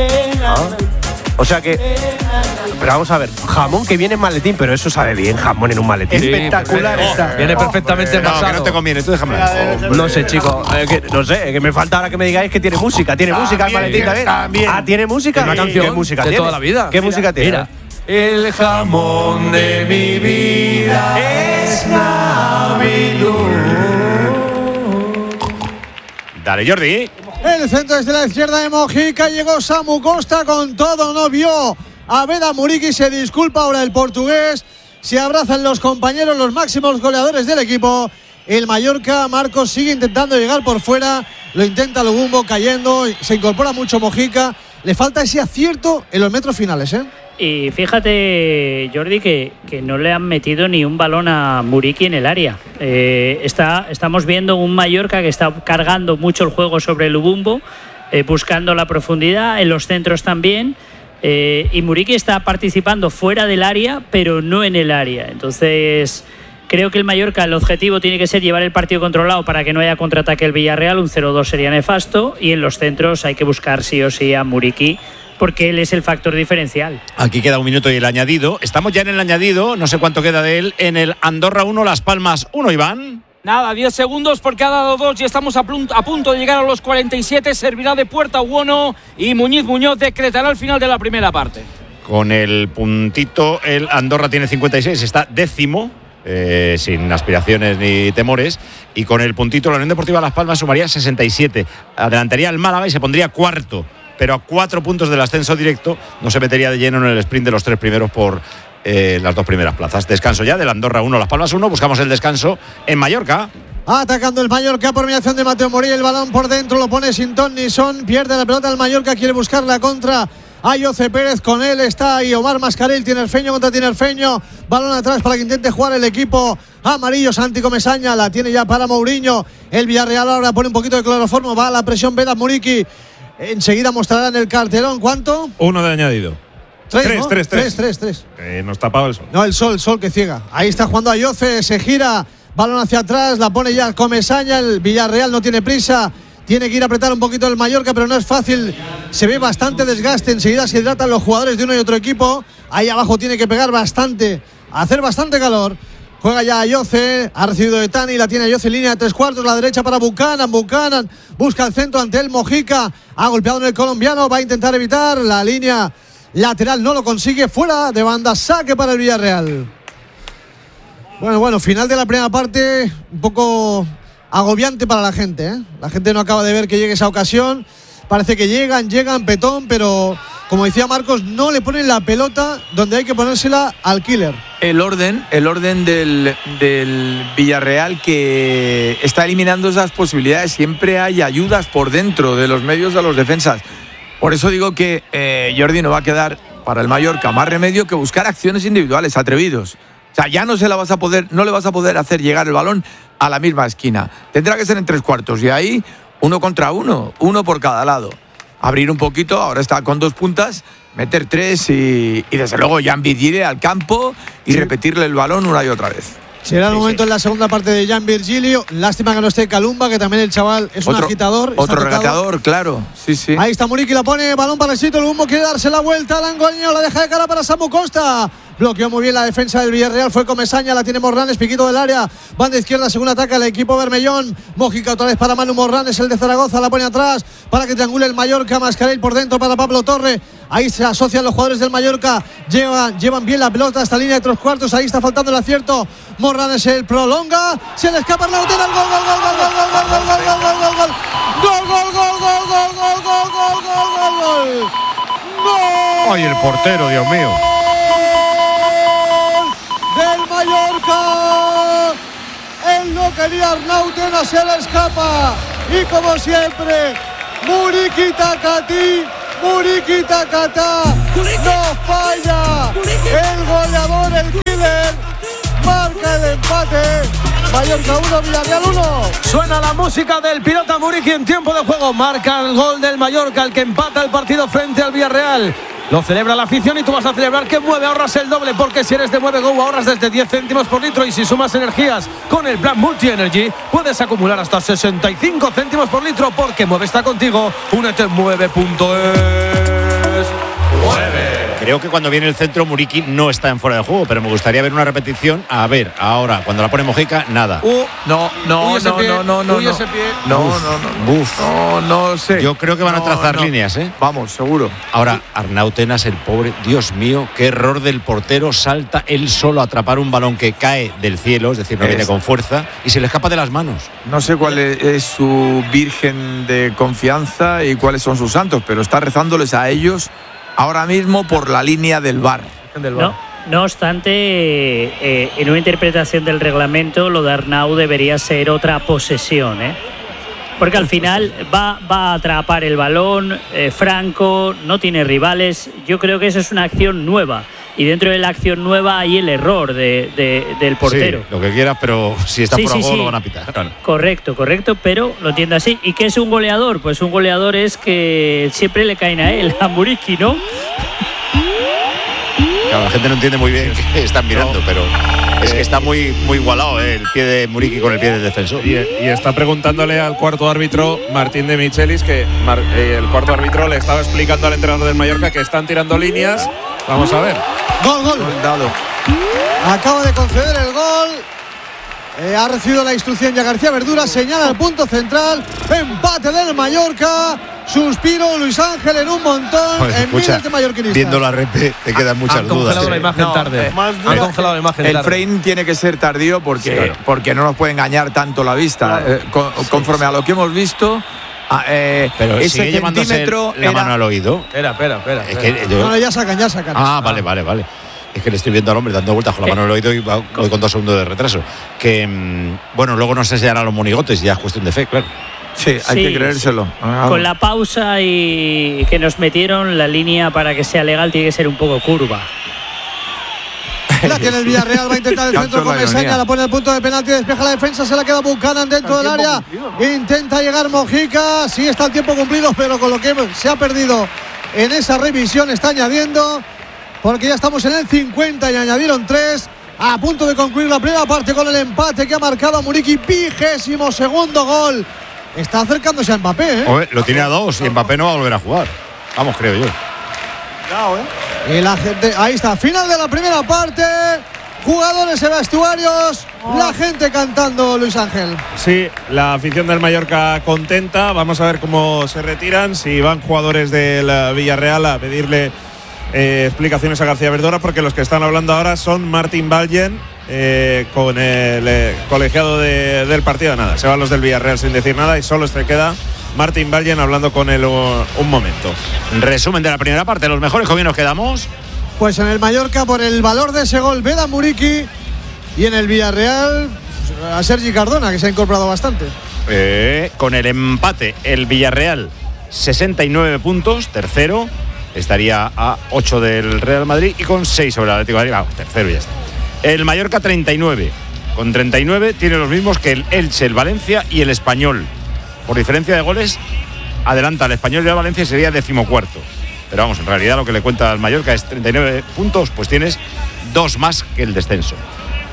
O sea que... Pero vamos a ver, jamón que viene en maletín, pero eso sabe bien, jamón en un maletín. Sí, Espectacular perfecto. está. Viene perfectamente No, que envasado. no te conviene, tú déjamela. No sé, chicos, no sé, que me falta ahora que me digáis que tiene música. ¿Tiene música el maletín también? también. Ah, ¿tiene música? Una canción ¿Qué música de tiene? toda la vida. ¿Qué música tiene? Mira. El jamón de mi vida es Dale, Jordi. El centro desde la izquierda de Mojica. Llegó Samu Costa con todo. No vio a Beda Muriqui. Se disculpa ahora el portugués. Se abrazan los compañeros, los máximos goleadores del equipo. El Mallorca, Marcos, sigue intentando llegar por fuera. Lo intenta Lubumbo cayendo. Se incorpora mucho Mojica. Le falta ese acierto en los metros finales, ¿eh? Y fíjate, Jordi, que no le han metido ni un balón a Muriqui en el área. Estamos viendo un Mallorca que está cargando mucho el juego sobre el Lubumbo, buscando la profundidad, en los centros también. Y Muriqui está participando fuera del área, pero no en el área. Entonces, creo que el Mallorca, el objetivo tiene que ser llevar el partido controlado para que no haya contraataque el Villarreal. Un 0-2 sería nefasto. Y en los centros hay que buscar sí o sí a Muriqui, porque él es el factor diferencial. Aquí queda un minuto y el añadido. Estamos ya en el añadido, no sé cuánto queda de él, en el Andorra 1, Las Palmas 1, Iván. Nada, 10 segundos porque ha dado 2 y estamos a punto de llegar a los 47. Servirá de puerta Uono y Muñoz decretará el final de la primera parte. Con el puntito, el Andorra tiene 56, está décimo, sin aspiraciones ni temores. Y con el puntito, la Unión Deportiva Las Palmas sumaría 67. Adelantaría al Málaga y se pondría cuarto, pero a 4 puntos del ascenso directo. No se metería de lleno en el sprint de los 3 primeros por las 2 primeras plazas. Descanso ya del Andorra 1, Las Palmas 1. Buscamos el descanso en Mallorca. Atacando el Mallorca por mediación de Mateo Morí. El balón por dentro lo pone sin ton ni son. Pierde la pelota el Mallorca. Quiere buscar la contra a Jose Pérez. Con él está ahí Omar Mascarell. Tinerfeño contra Tinerfeño. Balón atrás para que intente jugar el equipo amarillo. Santi Comesaña la tiene ya para Mourinho. El Villarreal ahora pone un poquito de cloroformo. Va a la presión Beda Muriqui. Enseguida mostrarán el cartelón. ¿Cuánto? 1 de añadido. 3. Nos tapaba el sol. No, el sol que ciega. Ahí está jugando a Yoce, se gira, balón hacia atrás, la pone ya Comesaña. El Villarreal no tiene prisa, tiene que ir a apretar un poquito el Mallorca, pero no es fácil. Se ve bastante desgaste, enseguida se hidratan los jugadores de uno y otro equipo. Ahí abajo tiene que pegar bastante, hacer bastante calor. Juega ya a Yoce, ha recibido de Tani, la tiene Yoce en línea de 3/4, la derecha para Buchanan. Buchanan busca el centro ante el Mojica, ha golpeado en el colombiano, va a intentar evitar la línea lateral, no lo consigue, fuera de banda, saque para el Villarreal. Bueno, final de la primera parte, un poco agobiante para la gente, ¿eh? La gente no acaba de ver que llegue esa ocasión, parece que llegan, Petón, pero como decía Marcos, no le ponen la pelota donde hay que ponérsela al killer. El orden del Villarreal que está eliminando esas posibilidades. Siempre hay ayudas por dentro de los medios a los defensas. Por eso digo que Jordi no va a quedar para el Mallorca más remedio que buscar acciones individuales, atrevidos. O sea, ya no le vas a poder hacer llegar el balón a la misma esquina. Tendrá que ser en 3/4 y ahí 1 contra 1, 1 por cada lado. Abrir un poquito, ahora está con 2 puntas, meter 3 y desde luego Jan Vigile al campo y repetirle el balón una y otra vez. Será el momento en la segunda parte de Jan Virgilio. Lástima que no esté Calumba, que también el chaval es un agitador. Otro regateador, claro. Sí. Ahí está Muriqui, la pone, balón para el sitio. El Humo quiere darse la vuelta al angoleño, la deja de cara para Samu Costa. Bloqueó muy bien la defensa del Villarreal. Fue Comesaña, la tiene Morlanes, piquito del área. Banda izquierda, según ataca el equipo Bermellón. Mójica otra vez para Manu Morlanes, el de Zaragoza. La pone atrás para que triangule el Mallorca. Mascarell por dentro para Pablo Torre. Ahí se asocian los jugadores del Mallorca. Llevan bien la pelota hasta línea de 3/4. Ahí está faltando el acierto. Morlanes el prolonga. Se le escapa Arnautena. Gol. ¡Ay, el portero, Dios mío! Del Mallorca. Él no quería Arnautena, se le escapa. Y como siempre, Muriqui Takatá no falla. El goleador, el killer, marca el empate. Mallorca 1, Villarreal 1. Suena la música del pilota Muriqui en tiempo de juego. Marca el gol del Mallorca, el que empata el partido frente al Villarreal. Lo celebra la afición y tú vas a celebrar que Mueve ahorras el doble, porque si eres de Mueve Go ahorras desde 10 céntimos por litro y si sumas energías con el plan Multi Energy puedes acumular hasta 65 céntimos por litro porque Mueve está contigo. Únete en mueve.es. Creo que cuando viene el centro Muriqui no está en fuera de juego, pero me gustaría ver una repetición. A ver, ahora, cuando la pone Mojica, nada. No sé. Yo creo que van a trazar líneas, ¿eh? Vamos, seguro. Ahora, Arnautenas, el pobre, Dios mío, qué error del portero. Salta él solo a atrapar un balón que cae del cielo, es decir, no viene con fuerza, y se le escapa de las manos. No sé cuál es su virgen de confianza y cuáles son sus santos, pero está rezándoles a ellos ahora mismo por la línea del VAR. No obstante, en una interpretación del reglamento, lo de Arnau debería ser otra posesión, ¿eh? Porque al final va a atrapar el balón, Franco, no tiene rivales. Yo creo que esa es una acción nueva. Y dentro de la acción nueva hay el error del portero. Sí, lo que quieras, pero si está por algo lo van a pitar. Claro. Correcto, pero lo entiendo así. ¿Y qué es un goleador? Pues un goleador es que siempre le caen a él, a Muriqui, ¿no? Claro, la gente no entiende muy bien qué están mirando, pero es que está muy igualado el pie de Muriqui con el pie del defensor. Y está preguntándole al cuarto árbitro, Martín de Michelis, que el cuarto árbitro le estaba explicando al entrenador del Mallorca que están tirando líneas. Vamos a ver. Gol. Acaba de conceder el gol. Ha recibido la instrucción ya García Verdura. Señala el punto central. Empate del Mallorca. Suspiro Luis Ángel en un montón. Pues, en miles de mallorquinistas. Viendo la repe te quedan muchas dudas. Han congelado la imagen tarde. Han congelado la imagen el tarde. frame tiene que ser tardío porque no nos puede engañar tanto la vista. Claro. Conforme a lo que hemos visto. Pero ese sigue llevándose la mano al oído. Espera. Es que No, ya sacan. Vale. Es que le estoy viendo al hombre dando vueltas con la mano al oído y voy con 2 segundos de retraso. Que, luego no sé si harán los monigotes, ya es cuestión de fe, claro. Sí, hay que creérselo. Con la pausa y que nos metieron, la línea para que sea legal tiene que ser un poco curva. La tiene el Villarreal, va a intentar el centro con Mesaña, la pone al punto de penalti, despeja la defensa, se la queda Buchanan dentro del área. Intenta llegar Mojica, sí está el tiempo cumplido, pero con lo que se ha perdido en esa revisión está añadiendo, porque ya estamos en el 50 y añadieron 3. A punto de concluir la primera parte con el empate que ha marcado a Muriqui, 22º gol. Está acercándose a Mbappé, ¿eh? Oye, lo tiene a 2 y Mbappé no va a volver a jugar. Vamos, creo yo. Y la gente, ahí está, final de la primera parte. Jugadores en vestuarios, la gente cantando, Luis Ángel. Sí, la afición del Mallorca contenta. Vamos a ver cómo se retiran. Si van jugadores del Villarreal a pedirle explicaciones a García Verdura, porque los que están hablando ahora son Martín Ballen con el colegiado del partido. Nada, se van los del Villarreal sin decir nada y solo se queda Martín Ballen hablando con él un momento. Resumen de la primera parte, los mejores con quién nos quedamos. Pues en el Mallorca, por el valor de ese gol, Veda Muriqui, y en el Villarreal a Sergi Cardona, que se ha incorporado bastante. Con el empate, el Villarreal 69 puntos, tercero, estaría a 8 del Real Madrid y con 6 sobre el Atlético de Madrid, tercero y ya está. El Mallorca 39, con 39 tiene los mismos que el Elche, el Valencia y el Español. Por diferencia de goles, adelanta al Español y al Valencia, sería 14º. Pero vamos, en realidad lo que le cuenta al Mallorca es 39 puntos, pues tienes 2 más que el descenso.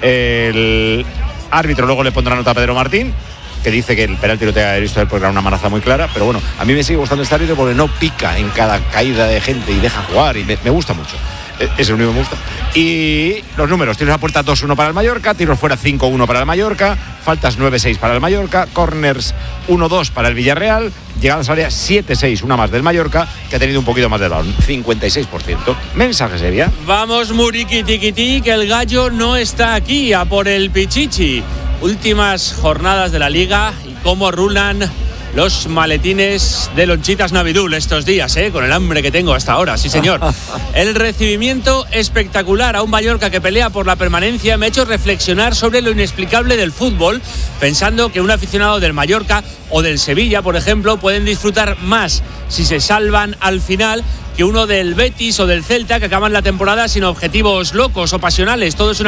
El árbitro luego le pondrá nota a Pedro Martín, que dice que el penalti lo tenga visto porque era una amenaza muy clara, pero bueno, a mí me sigue gustando este árbitro porque no pica en cada caída de gente y deja jugar y me gusta mucho. Es el único que me gusta. Y los números: tiros a puerta 2-1 para el Mallorca, tiros fuera 5-1 para el Mallorca, faltas 9-6 para el Mallorca, corners 1-2 para el Villarreal, llegadas al área 7-6, una más del Mallorca, que ha tenido un poquito más de balón, 56%. Mensajes, Evia. Vamos, Muriqui Tiquití, que el gallo no está aquí a por el Pichichi. Últimas jornadas de la Liga y cómo rulan los maletines de lonchitas Navidul estos días, con el hambre que tengo hasta ahora, sí señor. El recibimiento espectacular a un Mallorca que pelea por la permanencia me ha hecho reflexionar sobre lo inexplicable del fútbol, pensando que un aficionado del Mallorca o del Sevilla, por ejemplo, pueden disfrutar más si se salvan al final que uno del Betis o del Celta, que acaban la temporada sin objetivos locos o pasionales. Todo es una